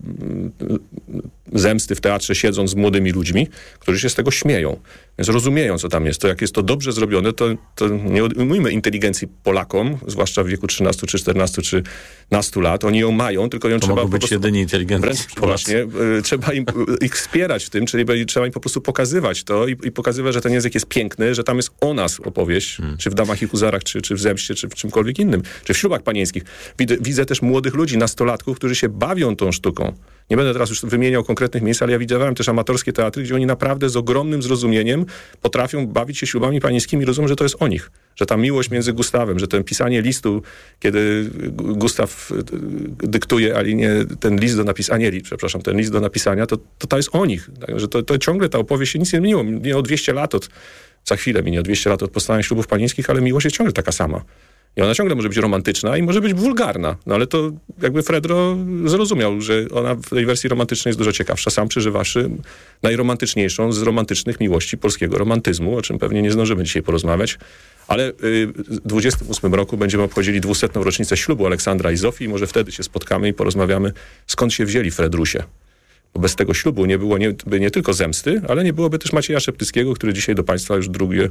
zemsty w teatrze, siedząc z młodymi ludźmi, którzy się z tego śmieją. Więc rozumieją, co tam jest. To jak jest to dobrze zrobione, to nie odejmujmy inteligencji Polakom, zwłaszcza w wieku 13, czy 14, czy 15 lat. Oni ją mają, tylko ją to trzeba... mogą być jedyni inteligentni właśnie, trzeba ich wspierać w tym, czyli trzeba im po prostu pokazywać to i pokazywać, że ten język jest piękny, że tam jest o nas opowieść, czy w Damach i Huzarach, czy w Zemście, czy w czymkolwiek innym, czy w Ślubach Panieńskich. Widzę też młodych ludzi, nastolatków, którzy się bawią tą sztuką. Nie będę teraz już wymieniał konkretnych miejsc, ale ja widziałem też amatorskie teatry, gdzie oni naprawdę z ogromnym zrozumieniem potrafią bawić się ślubami panieńskimi. Rozumiem, że to jest o nich. Że ta miłość między Gustawem, że ten pisanie listu, kiedy Gustaw dyktuje Alinie ten list do napisania, ten list do napisania, to jest o nich. Że to ciągle ta opowieść się nic nie zmieniło. Minęło 200 lat za chwilę minie 200 lat od powstania ślubów panieńskich, ale miłość jest ciągle taka sama. I ona ciągle może być romantyczna i może być wulgarna. No ale to jakby Fredro zrozumiał, że ona w tej wersji romantycznej jest dużo ciekawsza. Sam przeżywawszy najromantyczniejszą z romantycznych miłości polskiego romantyzmu, o czym pewnie nie zdążymy dzisiaj porozmawiać. Ale w 28 roku będziemy obchodzili 200. rocznicę ślubu Aleksandra i Zofii i może wtedy się spotkamy i porozmawiamy, skąd się wzięli Fredrusie. Bo bez tego ślubu nie byłoby nie tylko zemsty, ale nie byłoby też Macieja Szeptyckiego, który dzisiaj do państwa już drugie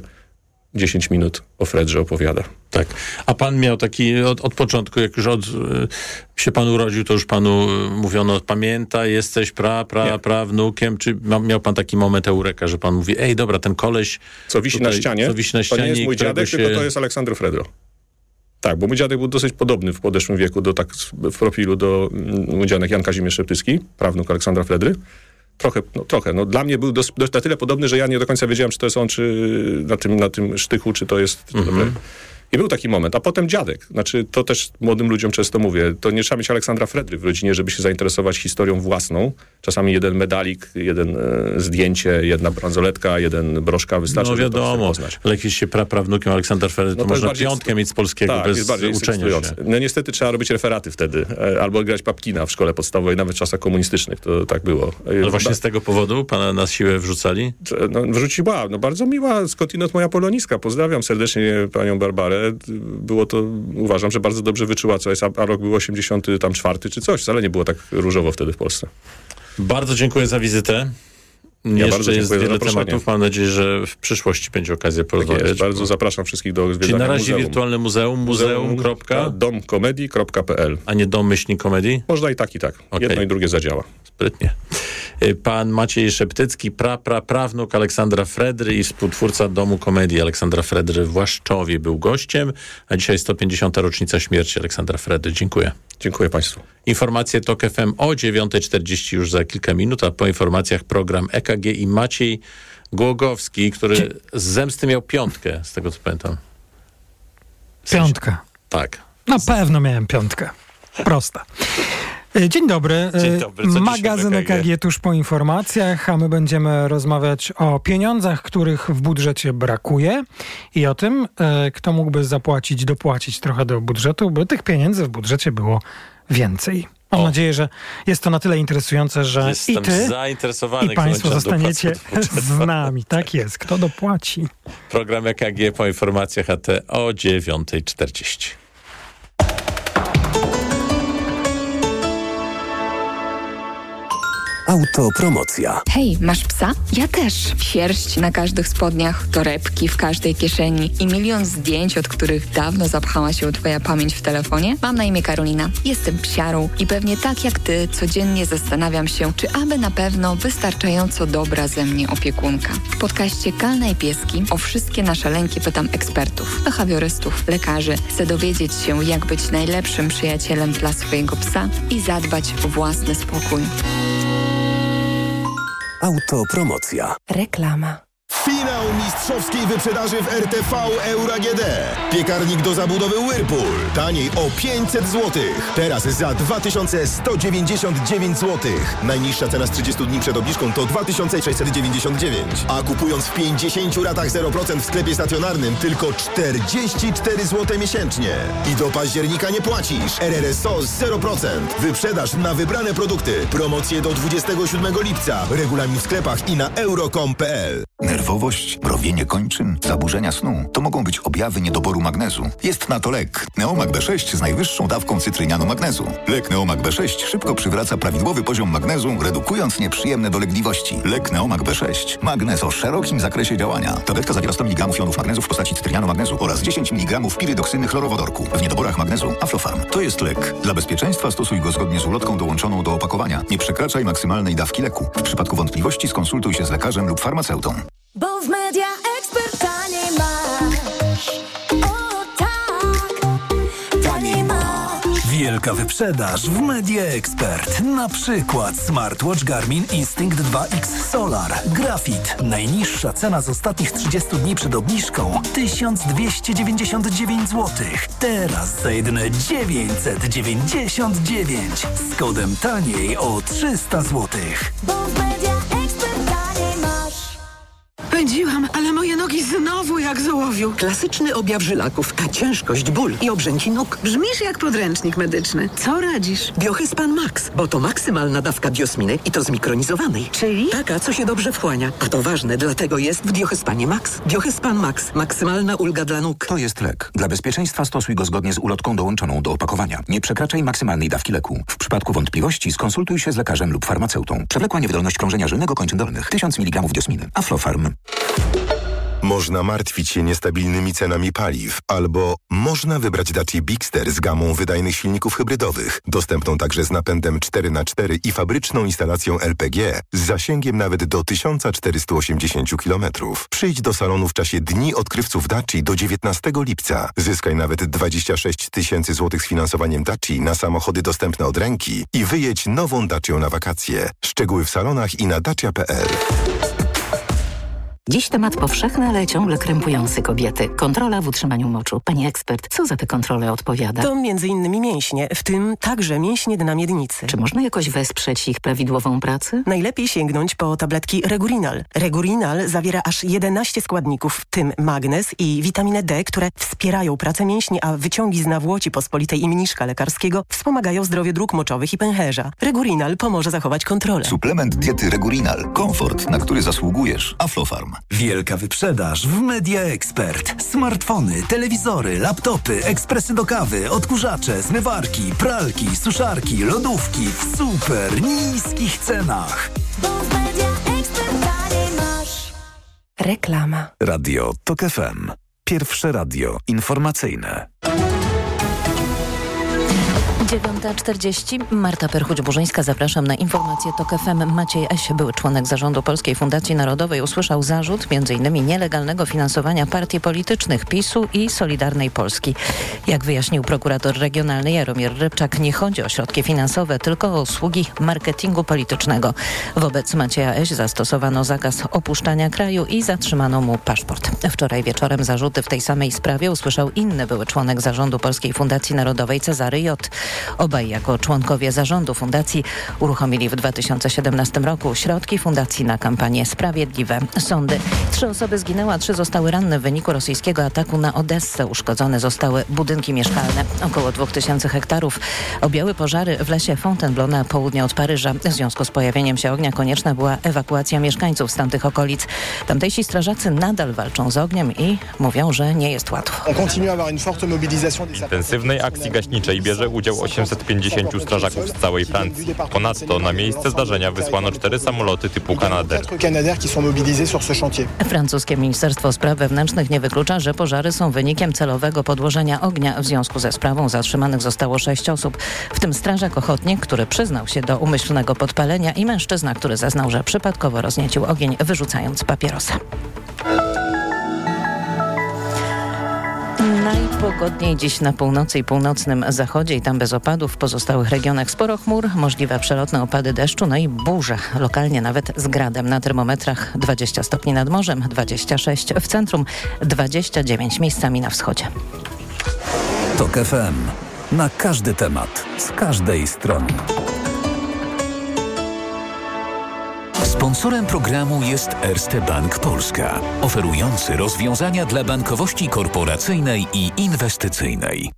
10 minut o Fredrze opowiada. Tak. A pan miał taki od początku, jak już się pan urodził, to już panu mówiono, pamiętaj, jesteś prawnukiem, czy miał pan taki moment eureka, że pan mówi, ej, dobra, ten koleś... Co wisi na ścianie, to nie jest mój dziadek, tylko to jest Aleksander Fredro. Tak, bo mój dziadek był dosyć podobny w podeszłym wieku, w profilu do mój dziadek Jan Kazimierz Szeptycki, prawnuk Aleksandra Fredry. Trochę. Dla mnie był na tyle podobny, że ja nie do końca wiedziałem, czy to jest on, czy na tym sztychu, czy to jest... I był taki moment. A potem dziadek. Znaczy, to też młodym ludziom często mówię. To nie trzeba mieć Aleksandra Fredry w rodzinie, żeby się zainteresować historią własną. Czasami jeden medalik, jeden zdjęcie, jedna bransoletka, jeden broszka wystarczy. No wiadomo, ale jakiś się prawnukiem Aleksandra Fredry, to można piątkę mieć z polskiego bez uczenia się. No niestety trzeba robić referaty wtedy. Albo grać Papkina w szkole podstawowej, nawet w czasach komunistycznych. To tak było. Ale właśnie z tego powodu pana na siłę wrzucali? Wrzuciła. Bardzo miła skądinąd moja poloniska. Pozdrawiam serdecznie panią Barbarę. Było to, uważam, że bardzo dobrze wyczuła, co jest, a rok był 84 czy coś. Wcale nie było tak różowo wtedy w Polsce. Bardzo dziękuję za wizytę. Jeszcze jest wiele tematów. Mam nadzieję, że w przyszłości będzie okazja porozmawiać. Tak bardzo zapraszam wszystkich do zwiedzania. Czyli na razie wirtualne muzeum.domkomedii.pl, a nie dom-komedii? Można i tak, i tak. Okay. Jedno i drugie zadziała. Sprytnie. Pan Maciej Szeptycki, prawnuk Aleksandra Fredry i współtwórca Domu Komedii Aleksandra Fredry w Łaszczowie był gościem, a dzisiaj 150. rocznica śmierci Aleksandra Fredry. Dziękuję. Dziękuję państwu. Informacje TOK FM o 9:40 już za kilka minut, a po informacjach program EKG i Maciej Głogowski, który z zemsty miał 5, z tego co pamiętam. Piątkę. Tak. Na pewno miałem 5. Prosta. Dzień dobry. Magazyn EKG tuż po informacjach, a my będziemy rozmawiać o pieniądzach, których w budżecie brakuje i o tym, kto mógłby dopłacić trochę do budżetu, by tych pieniędzy w budżecie było więcej. Mam nadzieję, że jest to na tyle interesujące, że i ty, i państwo zostaniecie z nami. Tak jest. Kto dopłaci? Program EKG po informacjach AT o 9:40. Autopromocja. Hej, masz psa? Ja też. Sierść na każdych spodniach, torebki w każdej kieszeni i milion zdjęć, od których dawno zapchała się twoja pamięć w telefonie? Mam na imię Karolina. Jestem psiarą i pewnie tak jak ty codziennie zastanawiam się, czy aby na pewno wystarczająco dobra ze mnie opiekunka. W podcaście Kalna i Pieski o wszystkie nasze lęki pytam ekspertów, behawiorystów, lekarzy. Chcę dowiedzieć się, jak być najlepszym przyjacielem dla swojego psa i zadbać o własny spokój. Autopromocja. Reklama. Finał mistrzowskiej wyprzedaży w RTV Euro AGD. Piekarnik do zabudowy Whirlpool. Taniej o 500 zł. Teraz za 2199 zł. Najniższa cena z 30 dni przed obniżką to 2699. A kupując w 50 ratach 0% w sklepie stacjonarnym tylko 44 zł miesięcznie. I do października nie płacisz. RRSO 0%. Wyprzedaż na wybrane produkty. Promocje do 27 lipca. Regulamin w sklepach i na euro.com.pl. Nerwowość, mrowienie kończyn, zaburzenia snu to mogą być objawy niedoboru magnezu. Jest na to lek. Neomag B6 z najwyższą dawką cytrynianu magnezu. Lek Neomag B6 szybko przywraca prawidłowy poziom magnezu, redukując nieprzyjemne dolegliwości. Lek Neomag B6. Magnez o szerokim zakresie działania. Tabletka zawiera 100 mg jonów magnezu w postaci cytrynianu magnezu oraz 10 mg pirydoksyny chlorowodorku. W niedoborach magnezu Aflofarm. To jest lek. Dla bezpieczeństwa stosuj go zgodnie z ulotką dołączoną do opakowania. Nie przekraczaj maksymalnej dawki leku. W przypadku wątpliwości skonsultuj się z lekarzem lub farmaceutą. Bo w Media Expert taniej masz. O tak, taniej masz. Wielka wyprzedaż w Media Expert. Na przykład smartwatch Garmin Instinct 2X Solar. Grafit. Najniższa cena z ostatnich 30 dni przed obniżką 1299 zł. Teraz za jedyne 999. Z kodem taniej o 300 zł. Bo w Media Expert taniej masz. Pędziłam, ale moje nogi znowu jak z ołowiu. Klasyczny objaw żylaków, a ciężkość, ból i obrzęki nóg. Brzmisz jak podręcznik medyczny. Co radzisz? Biohyspan Max, bo to maksymalna dawka biosminy i to zmikronizowanej. Czyli? Taka, co się dobrze wchłania. A to ważne, dlatego jest w Biohyspanie Max. Biohyspan Max. Maksymalna ulga dla nóg. To jest lek. Dla bezpieczeństwa stosuj go zgodnie z ulotką dołączoną do opakowania. Nie przekraczaj maksymalnej dawki leku. W przypadku wątpliwości skonsultuj się z lekarzem lub farmaceutą. Przewlekła niewydolność krążenia żylnego kończyn dolnych. 1000 mg diosminy. Aflofarm. Można martwić się niestabilnymi cenami paliw, albo można wybrać Dacia Bigster z gamą wydajnych silników hybrydowych, dostępną także z napędem 4x4 i fabryczną instalacją LPG z zasięgiem nawet do 1480 km. Przyjdź do salonu w czasie Dni Odkrywców Dacia do 19 lipca. Zyskaj nawet 26 000 złotych z finansowaniem Dacia na samochody dostępne od ręki i wyjedź nową Dacią na wakacje. Szczegóły w salonach i na dacia.pl. Dziś temat powszechny, ale ciągle krępujący kobiety. Kontrola w utrzymaniu moczu. Pani ekspert, co za te kontrole odpowiada? To m.in. mięśnie, w tym także mięśnie dna miednicy. Czy można jakoś wesprzeć ich prawidłową pracę? Najlepiej sięgnąć po tabletki Regurinal. Regurinal zawiera aż 11 składników, w tym magnez i witaminę D, które wspierają pracę mięśni, a wyciągi z nawłoci pospolitej i mniszka lekarskiego wspomagają zdrowie dróg moczowych i pęcherza. Regurinal pomoże zachować kontrolę. Suplement diety Regurinal. Komfort, na który zasługujesz. Aflofarm. Wielka wyprzedaż w Media Expert. Smartfony, telewizory, laptopy, ekspresy do kawy, odkurzacze, zmywarki, pralki, suszarki, lodówki w super niskich cenach. Bo w Media Expert taniej masz. Reklama. Radio TOK FM. Pierwsze radio informacyjne. 9:40. Marta Perchuć-Burzyńska. Zapraszam na informację TOK FM. Maciej Eś, były członek zarządu Polskiej Fundacji Narodowej, usłyszał zarzut m.in. nielegalnego finansowania partii politycznych PiS-u i Solidarnej Polski. Jak wyjaśnił prokurator regionalny Jaromir Rybczak, nie chodzi o środki finansowe, tylko o usługi marketingu politycznego. Wobec Macieja Eś zastosowano zakaz opuszczania kraju i zatrzymano mu paszport. Wczoraj wieczorem zarzuty w tej samej sprawie usłyszał inny były członek zarządu Polskiej Fundacji Narodowej Cezary J. Obaj jako członkowie zarządu fundacji uruchomili w 2017 roku środki fundacji na kampanię Sprawiedliwe Sądy. 3 osoby zginęły, a 3 zostały ranne w wyniku rosyjskiego ataku na Odessę. Uszkodzone zostały budynki mieszkalne. Około 2000 hektarów objęły pożary w lesie Fontainebleau na południe od Paryża. W związku z pojawieniem się ognia konieczna była ewakuacja mieszkańców z tamtych okolic. Tamtejsi strażacy nadal walczą z ogniem i mówią, że nie jest łatwo. W intensywnej akcji gaśniczej bierze udział 850 strażaków z całej Francji. Ponadto na miejsce zdarzenia wysłano 4 samoloty typu Canadair. Francuskie Ministerstwo Spraw Wewnętrznych nie wyklucza, że pożary są wynikiem celowego podłożenia ognia. W związku ze sprawą zatrzymanych zostało 6 osób, w tym strażak ochotnik, który przyznał się do umyślnego podpalenia, i mężczyzna, który zeznał, że przypadkowo rozniecił ogień, wyrzucając papierosa. Najpogodniej dziś na północy i północnym zachodzie i tam bez opadów. W pozostałych regionach sporo chmur, możliwe przelotne opady deszczu, no i burze, lokalnie nawet z gradem. Na termometrach 20 stopni nad morzem, 26 w centrum, 29 miejscami na wschodzie. TOK FM. Na każdy temat, z każdej strony. Sponsorem programu jest Erste Bank Polska, oferujący rozwiązania dla bankowości korporacyjnej i inwestycyjnej.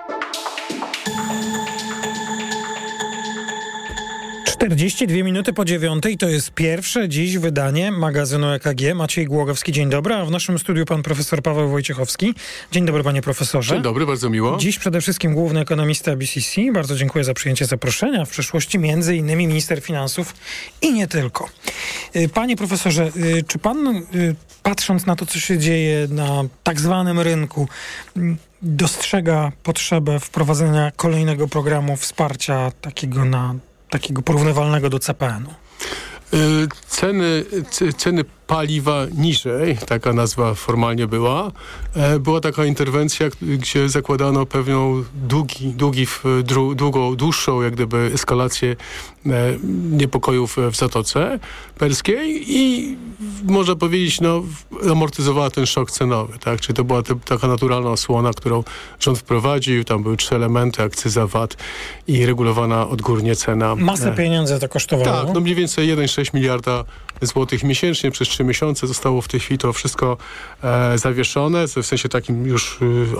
42 minuty po 9:00 to jest pierwsze dziś wydanie magazynu EKG. Maciej Głogowski, dzień dobry, a w naszym studiu pan profesor Paweł Wojciechowski. Dzień dobry, panie profesorze. Dzień dobry, bardzo miło. Dziś przede wszystkim główny ekonomista BCC. Bardzo dziękuję za przyjęcie zaproszenia. W przyszłości między innymi minister finansów i nie tylko. Panie profesorze, czy pan, patrząc na to, co się dzieje na tak zwanym rynku, dostrzega potrzebę wprowadzenia kolejnego programu wsparcia takiego porównywalnego do CPN-u? Ceny paliwa niżej, taka nazwa formalnie była taka interwencja, gdzie zakładano pewną dłuższą jak gdyby eskalację niepokojów w Zatoce Perskiej i można powiedzieć, amortyzowała ten szok cenowy, tak? Czyli to była taka naturalna osłona, którą rząd wprowadził, tam były 3 elementy, akcyza, VAT i regulowana odgórnie cena. Masę pieniędzy to kosztowało. Tak, mniej więcej 1,6 miliarda złotych miesięcznie przez 3 miesiące zostało w tej chwili to wszystko zawieszone, w sensie takim już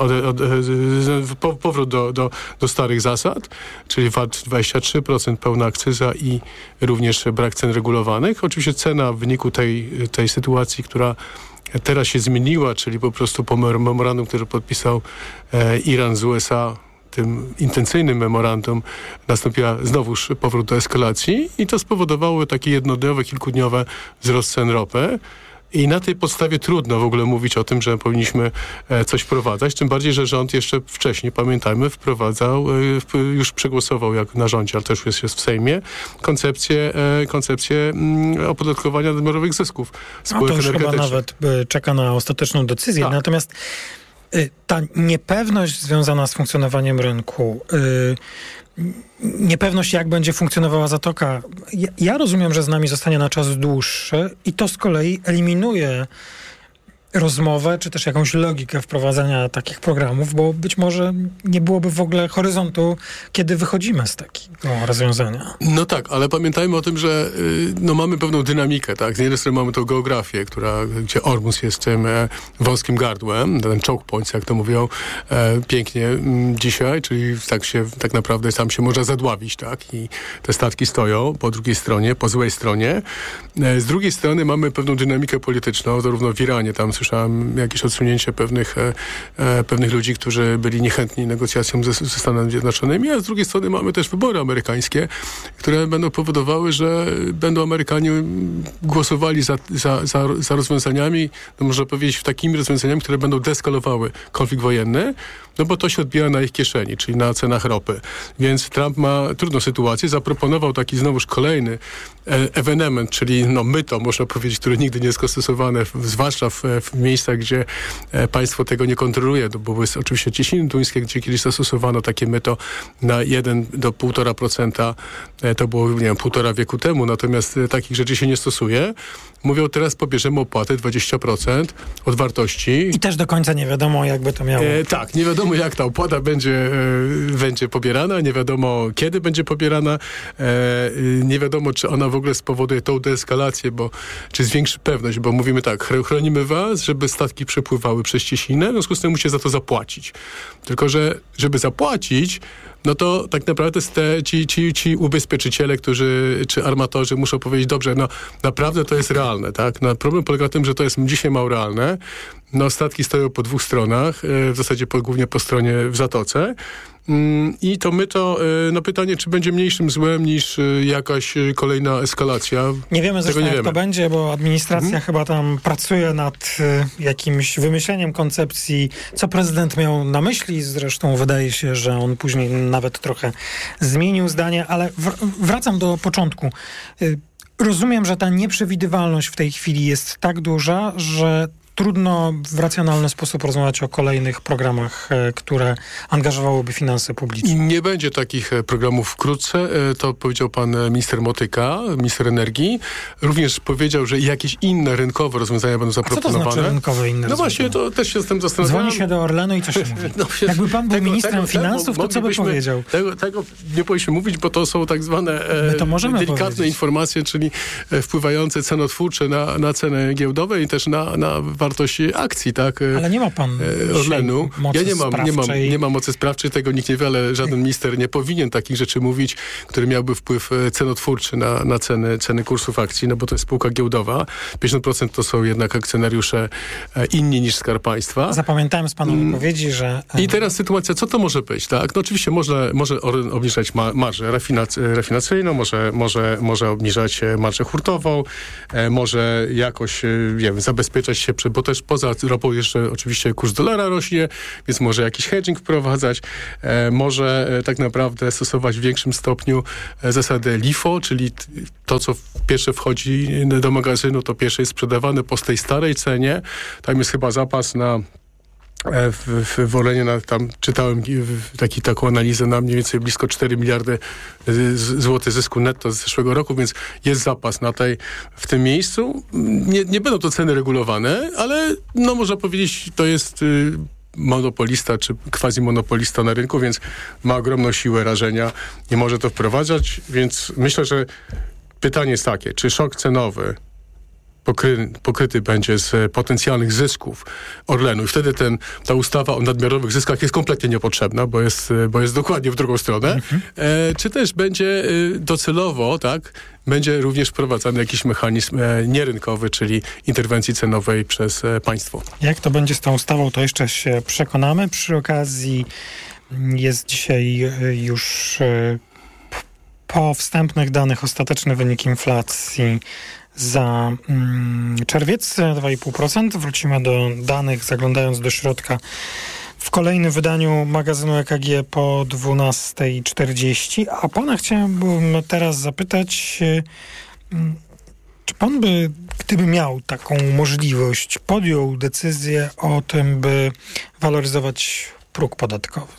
powrót do starych zasad, czyli VAT 23%, pełna akcyza i również brak cen regulowanych. Oczywiście cena w wyniku tej sytuacji, która teraz się zmieniła, czyli po prostu po memorandum, który podpisał Iran z USA, tym intencyjnym memorandum, nastąpiła znowuż powrót do eskalacji i to spowodowało taki jednodniowy, kilkudniowy wzrost cen ropy. I na tej podstawie trudno w ogóle mówić o tym, że powinniśmy coś wprowadzać, tym bardziej, że rząd jeszcze wcześniej, pamiętajmy, wprowadzał, już przegłosował jak na rządzie, ale też jest w Sejmie, koncepcję opodatkowania nadmiarowych zysków spółek energetycznych. Chyba nawet czeka na ostateczną decyzję. Tak. Natomiast ta niepewność związana z funkcjonowaniem rynku, niepewność, jak będzie funkcjonowała Zatoka, ja rozumiem, że z nami zostanie na czas dłuższy i to z kolei eliminuje rozmowę, czy też jakąś logikę wprowadzania takich programów, bo być może nie byłoby w ogóle horyzontu, kiedy wychodzimy z takiego rozwiązania. No tak, ale pamiętajmy o tym, że mamy pewną dynamikę, tak? Z jednej strony mamy tą geografię, gdzie Ormus jest tym wąskim gardłem, ten choke points, jak to mówią pięknie dzisiaj, czyli tak naprawdę tam się można zadławić, tak? I te statki stoją po drugiej stronie, po złej stronie. Z drugiej strony mamy pewną dynamikę polityczną, zarówno w Iranie, tam słyszałem jakieś odsunięcie pewnych ludzi, którzy byli niechętni negocjacjom ze Stanami Zjednoczonymi, a z drugiej strony mamy też wybory amerykańskie, które będą powodowały, że będą Amerykanie głosowali za rozwiązaniami, można powiedzieć, takimi rozwiązaniami, które będą deeskalowały konflikt wojenny, bo to się odbija na ich kieszeni, czyli na cenach ropy. Więc Trump ma trudną sytuację, zaproponował taki znowuż kolejny ewenement, czyli myto, można powiedzieć, które nigdy nie jest stosowane, zwłaszcza w miejscach, gdzie państwo tego nie kontroluje, bo były oczywiście Cieśniny duńskie, gdzie kiedyś zastosowano takie myto na 1 do 1,5%. To było, 1,5 wieku temu, natomiast takich rzeczy się nie stosuje. Mówią, teraz pobierzemy opłatę 20% od wartości. I też do końca nie wiadomo, jakby to miało. Tak, nie wiadomo, jak ta opłata będzie pobierana, nie wiadomo, kiedy będzie pobierana, nie wiadomo, czy ona w ogóle spowoduje tą deeskalację, czy zwiększy pewność, bo mówimy tak, chronimy was, żeby statki przepływały przez Cieśninę, w związku z tym musicie za to zapłacić. Tylko, że żeby zapłacić, to tak naprawdę ci ubezpieczyciele, czy armatorzy muszą powiedzieć, dobrze, naprawdę to jest realne, tak? Problem polega na tym, że to jest dzisiaj mało realne. Statki stoją po 2 stronach, w zasadzie głównie po stronie w Zatoce. I pytanie, czy będzie mniejszym złem niż jakaś kolejna eskalacja. Nie wiemy zresztą, jak to będzie, bo administracja chyba tam pracuje nad jakimś wymyśleniem koncepcji, co prezydent miał na myśli. Zresztą wydaje się, że on później nawet trochę zmienił zdanie, ale wracam do początku. Rozumiem, że ta nieprzewidywalność w tej chwili jest tak duża, że trudno w racjonalny sposób rozmawiać o kolejnych programach, które angażowałyby finanse publiczne. Nie będzie takich programów wkrótce. To powiedział pan minister Motyka, minister energii. Również powiedział, że jakieś inne rynkowe rozwiązania będą zaproponowane. A co to znaczy rynkowe inne rozwiązania? Właśnie, to też się z tym zastanawiam. Dzwoni się do Orlenu i co się mówi? Jakby pan był ministrem finansów, to co by powiedział? Tego nie powinniśmy mówić, bo to są tak zwane delikatne informacje, czyli wpływające cenotwórcze na ceny giełdowe i też na wartość akcji, tak? Ale nie ma pan Orlenu. Mocy nie mam mocy sprawczej, tego nikt nie wie, ale żaden minister nie powinien takich rzeczy mówić, który miałby wpływ cenotwórczy na ceny kursów akcji, no bo to jest spółka giełdowa. 50% to są jednak akcjonariusze inni niż Skarb Państwa. Zapamiętałem z pana wypowiedzi, że... I teraz sytuacja, co to może być, tak? No oczywiście może obniżać marżę rafinacyjną, może obniżać marżę hurtową, może jakoś, nie wiem, zabezpieczać się, bo też poza ropą jeszcze oczywiście kurs dolara rośnie, więc może jakiś hedging wprowadzać, może tak naprawdę stosować w większym stopniu zasadę LIFO, czyli to, co pierwsze wchodzi do magazynu, to pierwsze jest sprzedawane po tej starej cenie. Tam jest chyba zapas na w Orlenie, tam czytałem taką analizę na mniej więcej blisko 4 miliardy złotych zysku netto z zeszłego roku, więc jest zapas w tym miejscu. Nie będą to ceny regulowane, ale no można powiedzieć, to jest monopolista czy quasi-monopolista na rynku, więc ma ogromną siłę rażenia i może to wprowadzać, więc myślę, że pytanie jest takie, czy szok cenowy pokryty będzie z potencjalnych zysków Orlenu i wtedy ta ustawa o nadmiarowych zyskach jest kompletnie niepotrzebna, bo jest dokładnie w drugą stronę, czy też będzie docelowo, tak, będzie również wprowadzany jakiś mechanizm nierynkowy, czyli interwencji cenowej przez państwo. Jak to będzie z tą ustawą, to jeszcze się przekonamy. Przy okazji jest dzisiaj już po wstępnych danych ostateczny wynik inflacji za czerwiec 2,5%. Wrócimy do danych, zaglądając do środka w kolejnym wydaniu magazynu EKG po 12:40. A pana chciałbym teraz zapytać, czy pan by, gdyby miał taką możliwość, podjął decyzję o tym, by waloryzować próg podatkowy?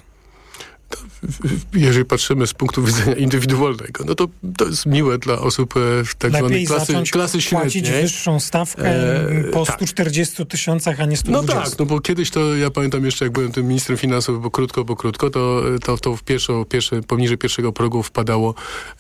Jeżeli patrzymy z punktu widzenia indywidualnego, no to jest miłe dla osób w tak zwanej klasy średniej. Płacić wyższą stawkę po 140 tysiącach, a nie 120. No tak, no bo kiedyś to, ja pamiętam jeszcze, jak byłem tym ministrem finansów, bo krótko, to w poniżej pierwszego progu wpadało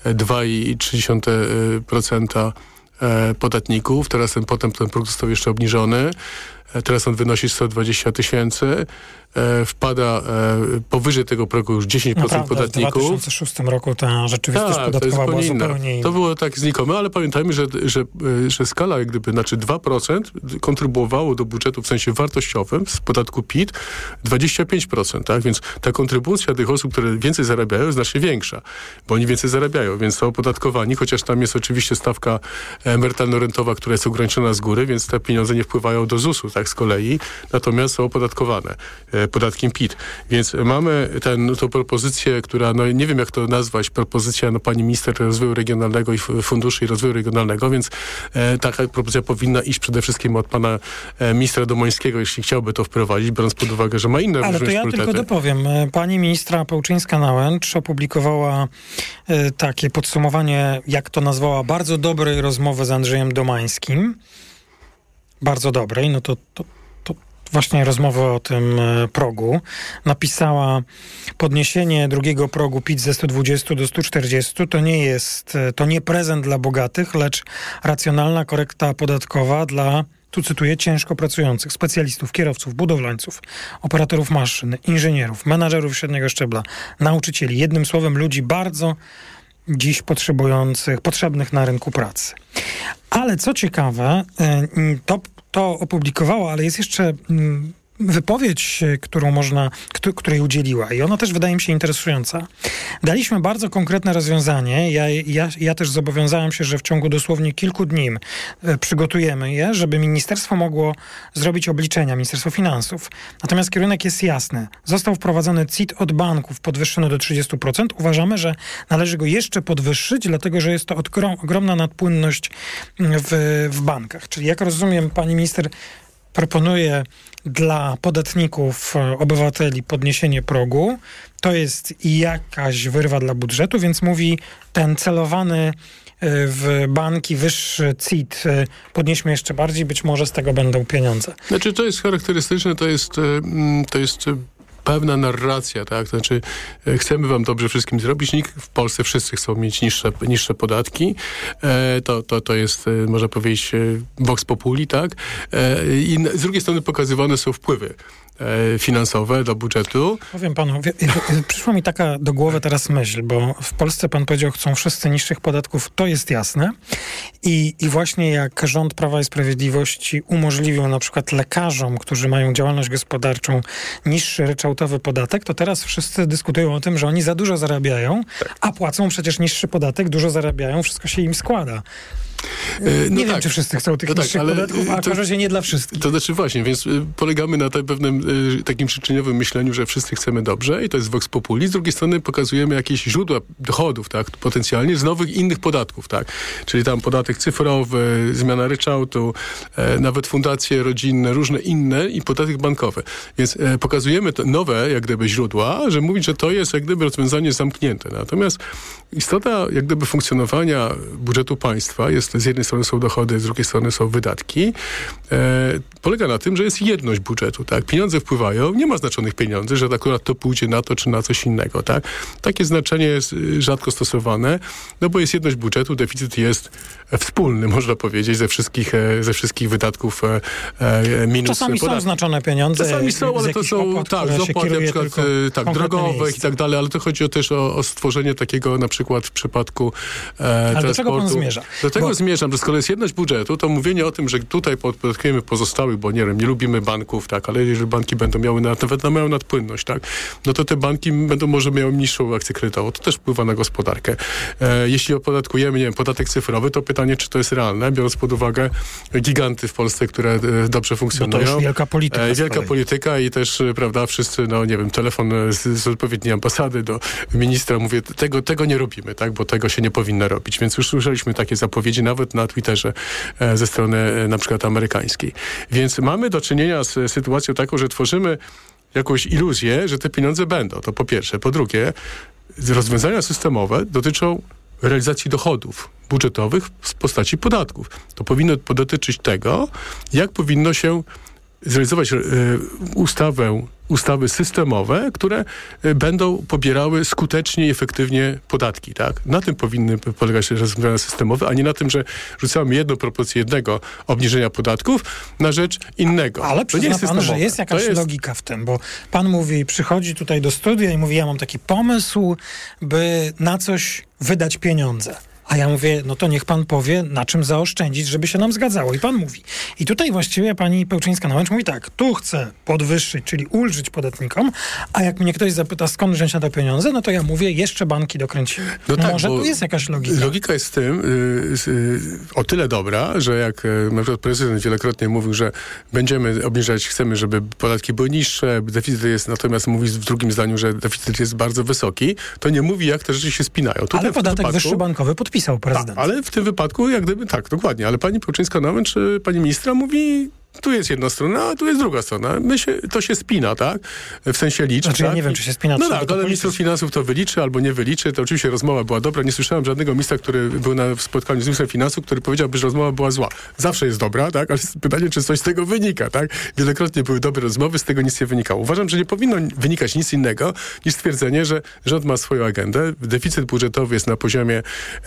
2,3% podatników. Potem ten próg został jeszcze obniżony. Teraz on wynosi 120 tysięcy. Wpada powyżej tego progu już 10% podatników. W 2006 roku ta rzeczywistość podatkowa była zupełnie inna. To było tak znikome, ale pamiętajmy, że skala jak gdyby, 2% kontrybuowało do budżetu w sensie wartościowym z podatku PIT 25%, tak? Więc ta kontrybucja tych osób, które więcej zarabiają, jest znacznie większa, bo oni więcej zarabiają, więc są opodatkowani, chociaż tam jest oczywiście stawka emerytalno-rentowa, która jest ograniczona z góry, więc te pieniądze nie wpływają do ZUS-u, tak z kolei, natomiast są opodatkowane podatkiem PIT. Więc mamy tą propozycję, która, no nie wiem jak to nazwać, propozycja pani minister rozwoju regionalnego i funduszy i rozwoju regionalnego, więc taka propozycja powinna iść przede wszystkim od pana ministra Domońskiego, jeśli chciałby to wprowadzić, biorąc pod uwagę, że ma inne ale to ja tylko dopowiem. Pani ministra Pełczyńska-Nałęcz opublikowała takie podsumowanie, jak to nazwała, bardzo dobrej rozmowy z Andrzejem Domańskim. Bardzo dobrej, no to właśnie rozmowę o tym progu. Napisała: podniesienie drugiego progu PIT ze 120 do 140 to nie prezent dla bogatych, lecz racjonalna korekta podatkowa dla, tu cytuję, ciężko pracujących specjalistów, kierowców, budowlańców, operatorów maszyn, inżynierów, menadżerów średniego szczebla, nauczycieli. Jednym słowem ludzi bardzo dziś potrzebnych na rynku pracy. Ale co ciekawe, to opublikowała, ale jest jeszcze wypowiedź, której udzieliła i ona też wydaje mi się interesująca. Daliśmy bardzo konkretne rozwiązanie. Ja też zobowiązałem się, że w ciągu dosłownie kilku dni przygotujemy je, żeby ministerstwo mogło zrobić obliczenia, Ministerstwo Finansów. Natomiast kierunek jest jasny. Został wprowadzony CIT od banków podwyższony do 30%. Uważamy, że należy go jeszcze podwyższyć, dlatego że jest to ogromna nadpłynność w bankach. Czyli jak rozumiem, pani minister proponuje dla podatników, obywateli podniesienie progu. To jest jakaś wyrwa dla budżetu, więc mówi, ten celowany w banki wyższy CIT podnieśmy jeszcze bardziej, być może z tego będą pieniądze. Znaczy, to jest charakterystyczne, to jest pewna narracja, tak? Znaczy, chcemy wam dobrze wszystkim zrobić. W Polsce wszyscy chcą mieć niższe podatki. To jest, można powiedzieć, vox populi, tak? I z drugiej strony pokazywane są wpływy finansowe do budżetu. Powiem panu, przyszła mi taka do głowy teraz myśl, bo w Polsce pan powiedział, chcą wszyscy niższych podatków, to jest jasne. I właśnie jak rząd Prawa i Sprawiedliwości umożliwił na przykład lekarzom, którzy mają działalność gospodarczą, niższy ryczałtowy podatek, to teraz wszyscy dyskutują o tym, że oni za dużo zarabiają, a płacą przecież niższy podatek, dużo zarabiają, wszystko się im składa. Nie wiem, czy wszyscy chcą tych niższych podatków, a w razie nie dla wszystkich. To znaczy właśnie, więc polegamy na pewnym takim przyczynowym myśleniu, że wszyscy chcemy dobrze i to jest vox populi. Z drugiej strony pokazujemy jakieś źródła dochodów, tak, potencjalnie z nowych innych podatków, tak. Czyli tam podatek cyfrowy, zmiana ryczałtu, nawet fundacje rodzinne, różne inne i podatek bankowy. Więc pokazujemy nowe, jak gdyby, źródła, że mówić, że to jest jak gdyby rozwiązanie zamknięte. Natomiast istota jak gdyby funkcjonowania budżetu państwa jest, z jednej strony są dochody, z drugiej strony są wydatki, polega na tym, że jest jedność budżetu, tak? Pieniądze wpływają, nie ma znaczonych pieniędzy, że akurat to pójdzie na to, czy na coś innego, tak? Takie znaczenie jest rzadko stosowane, no bo jest jedność budżetu, deficyt jest wspólny, można powiedzieć, ze wszystkich wydatków minus czasami podatki. Są znaczone pieniądze. Czasami są, ale to są z opłat na przykład drogowych i tak dalej, ale to chodzi też o stworzenie takiego na przykład w przypadku transportu. Do czego pan zmierza? Do tego zmierzam, że skoro jest jedność budżetu, to mówienie o tym, że tutaj podatkujemy pozostałych, bo nie wiem, nie lubimy banków, tak, ale jeżeli banki będą miały nawet mają nadpłynność, tak, no to te banki będą może miały niższą akcję kredytową. To też wpływa na gospodarkę. Jeśli opodatkujemy, nie wiem, podatek cyfrowy, to pytanie, czy to jest realne, biorąc pod uwagę giganty w Polsce, które dobrze funkcjonują. No to już wielka polityka. Wielka polityka i też, prawda, wszyscy, no nie wiem, telefon z odpowiedniej ambasady do ministra, mówię, tego nie robimy, tak, bo tego się nie powinno robić. Więc już słyszeliśmy takie zapowiedzi nawet na Twitterze ze strony na przykład amerykańskiej. Więc mamy do czynienia z sytuacją taką, że tworzymy jakąś iluzję, że te pieniądze będą. To po pierwsze. Po drugie, rozwiązania systemowe dotyczą realizacji dochodów budżetowych w postaci podatków. To powinno dotyczyć tego, jak powinno się zrealizować ustawy systemowe, które będą pobierały skutecznie i efektywnie podatki, tak? Na tym powinny polegać rozwiązania systemowe, a nie na tym, że rzucamy jedną proporcję jednego obniżenia podatków na rzecz innego. Ale przyzna pan, że jest jakaś logika w tym, bo pan mówi, przychodzi tutaj do studia i mówi, ja mam taki pomysł, by na coś wydać pieniądze. A ja mówię, no to niech pan powie, na czym zaoszczędzić, żeby się nam zgadzało. I pan mówi. I tutaj właściwie pani Pełczyńska-Nałęcz mówi tak, tu chcę podwyższyć, czyli ulżyć podatnikom, a jak mnie ktoś zapyta, skąd wziąć na te pieniądze, no to ja mówię, jeszcze banki dokręcimy. No tak, może tu jest jakaś logika. Logika jest w tym o tyle dobra, że jak na przykład prezydent wielokrotnie mówił, że będziemy obniżać, chcemy, żeby podatki były niższe, deficyt jest, natomiast mówi w drugim zdaniu, że deficyt jest bardzo wysoki, to nie mówi, jak te rzeczy się spinają. Tutaj ale podatek wyższy bankowy podpisał prezydent. Ale w tym wypadku, jak gdyby tak, dokładnie. Ale pani Pełczyńska-Nałęcz, pani ministra mówi, tu jest jedna strona, a tu jest druga strona. To się spina, tak? W sensie liczb. Znaczy, tak? ja nie wiem, czy się spina. No tak, ale minister finansów to wyliczy albo nie wyliczy. To oczywiście rozmowa była dobra. Nie słyszałem żadnego ministra, który był na spotkaniu z ministrem finansów, który powiedziałby, że rozmowa była zła. Zawsze jest dobra, tak? Ale pytanie, czy coś z tego wynika, tak? Wielokrotnie były dobre rozmowy, z tego nic nie wynikało. Uważam, że nie powinno wynikać nic innego niż stwierdzenie, że rząd ma swoją agendę. Deficyt budżetowy jest na poziomie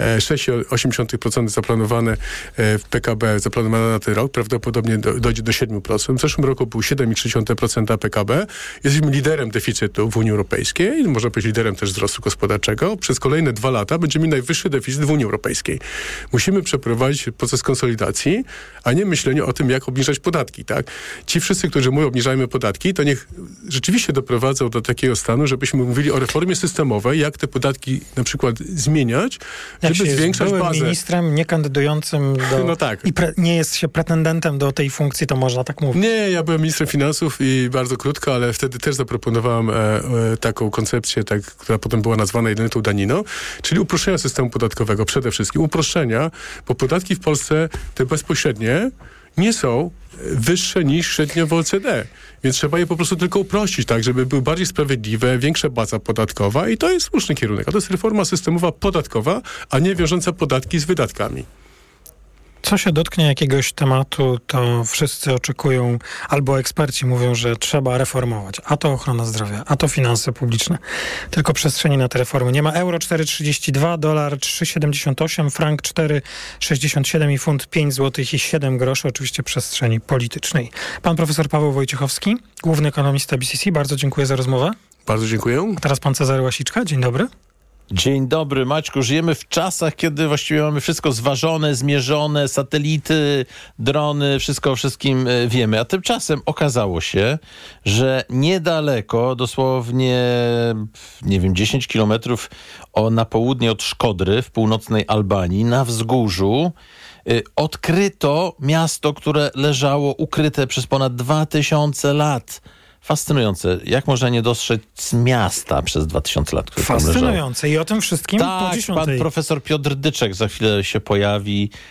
6,8% zaplanowany w PKB, zaplanowany na ten rok. Prawdopodobnie dojdzie do 7%. W zeszłym roku był 7,3% PKB. Jesteśmy liderem deficytu w Unii Europejskiej. Można powiedzieć liderem też wzrostu gospodarczego. Przez kolejne 2 lata będziemy mieli najwyższy deficyt w Unii Europejskiej. Musimy przeprowadzić proces konsolidacji, a nie myślenie o tym, jak obniżać podatki, tak? Ci wszyscy, którzy mówią, obniżajmy podatki, to niech rzeczywiście doprowadzą do takiego stanu, żebyśmy mówili o reformie systemowej, jak te podatki na przykład zmieniać, żeby zwiększać bazę. Jak się ministrem niekandydującym do... No tak. I nie jest się pretendentem do tej funkcji, to można tak mówić. Nie, ja byłem ministrem finansów i bardzo krótko, ale wtedy też zaproponowałem taką koncepcję, która potem była nazwana jednolitą daniną, czyli uproszczenia systemu podatkowego przede wszystkim. Uproszczenia, bo podatki w Polsce, te bezpośrednie, nie są wyższe niż średnio w OECD. Więc trzeba je po prostu tylko uprościć, tak, żeby były bardziej sprawiedliwe, większa baza podatkowa i to jest słuszny kierunek. A to jest reforma systemowa podatkowa, a nie wiążąca podatki z wydatkami. Co się dotknie jakiegoś tematu, to wszyscy oczekują, albo eksperci mówią, że trzeba reformować. A to ochrona zdrowia, a to finanse publiczne. Tylko przestrzeni na te reformy nie ma. Euro 4,32, dolar 3,78, frank 4,67 i funt 5 zł i 7 groszy. Oczywiście przestrzeni politycznej. Pan profesor Paweł Wojciechowski, główny ekonomista BCC. Bardzo dziękuję za rozmowę. Bardzo dziękuję. Teraz pan Cezary Łasiczka. Dzień dobry. Dzień dobry, Maćku. Żyjemy w czasach, kiedy właściwie mamy wszystko zważone, zmierzone, satelity, drony, wszystko o wszystkim wiemy. A tymczasem okazało się, że niedaleko, dosłownie, 10 kilometrów na południe od Szkodry, w północnej Albanii, na wzgórzu, odkryto miasto, które leżało ukryte przez ponad 2000 lat. Fascynujące. Jak można nie dostrzec miasta przez 2000 lat, które Fascynujące. I o tym wszystkim po 10:00. Pan profesor Piotr Dyczek za chwilę się pojawi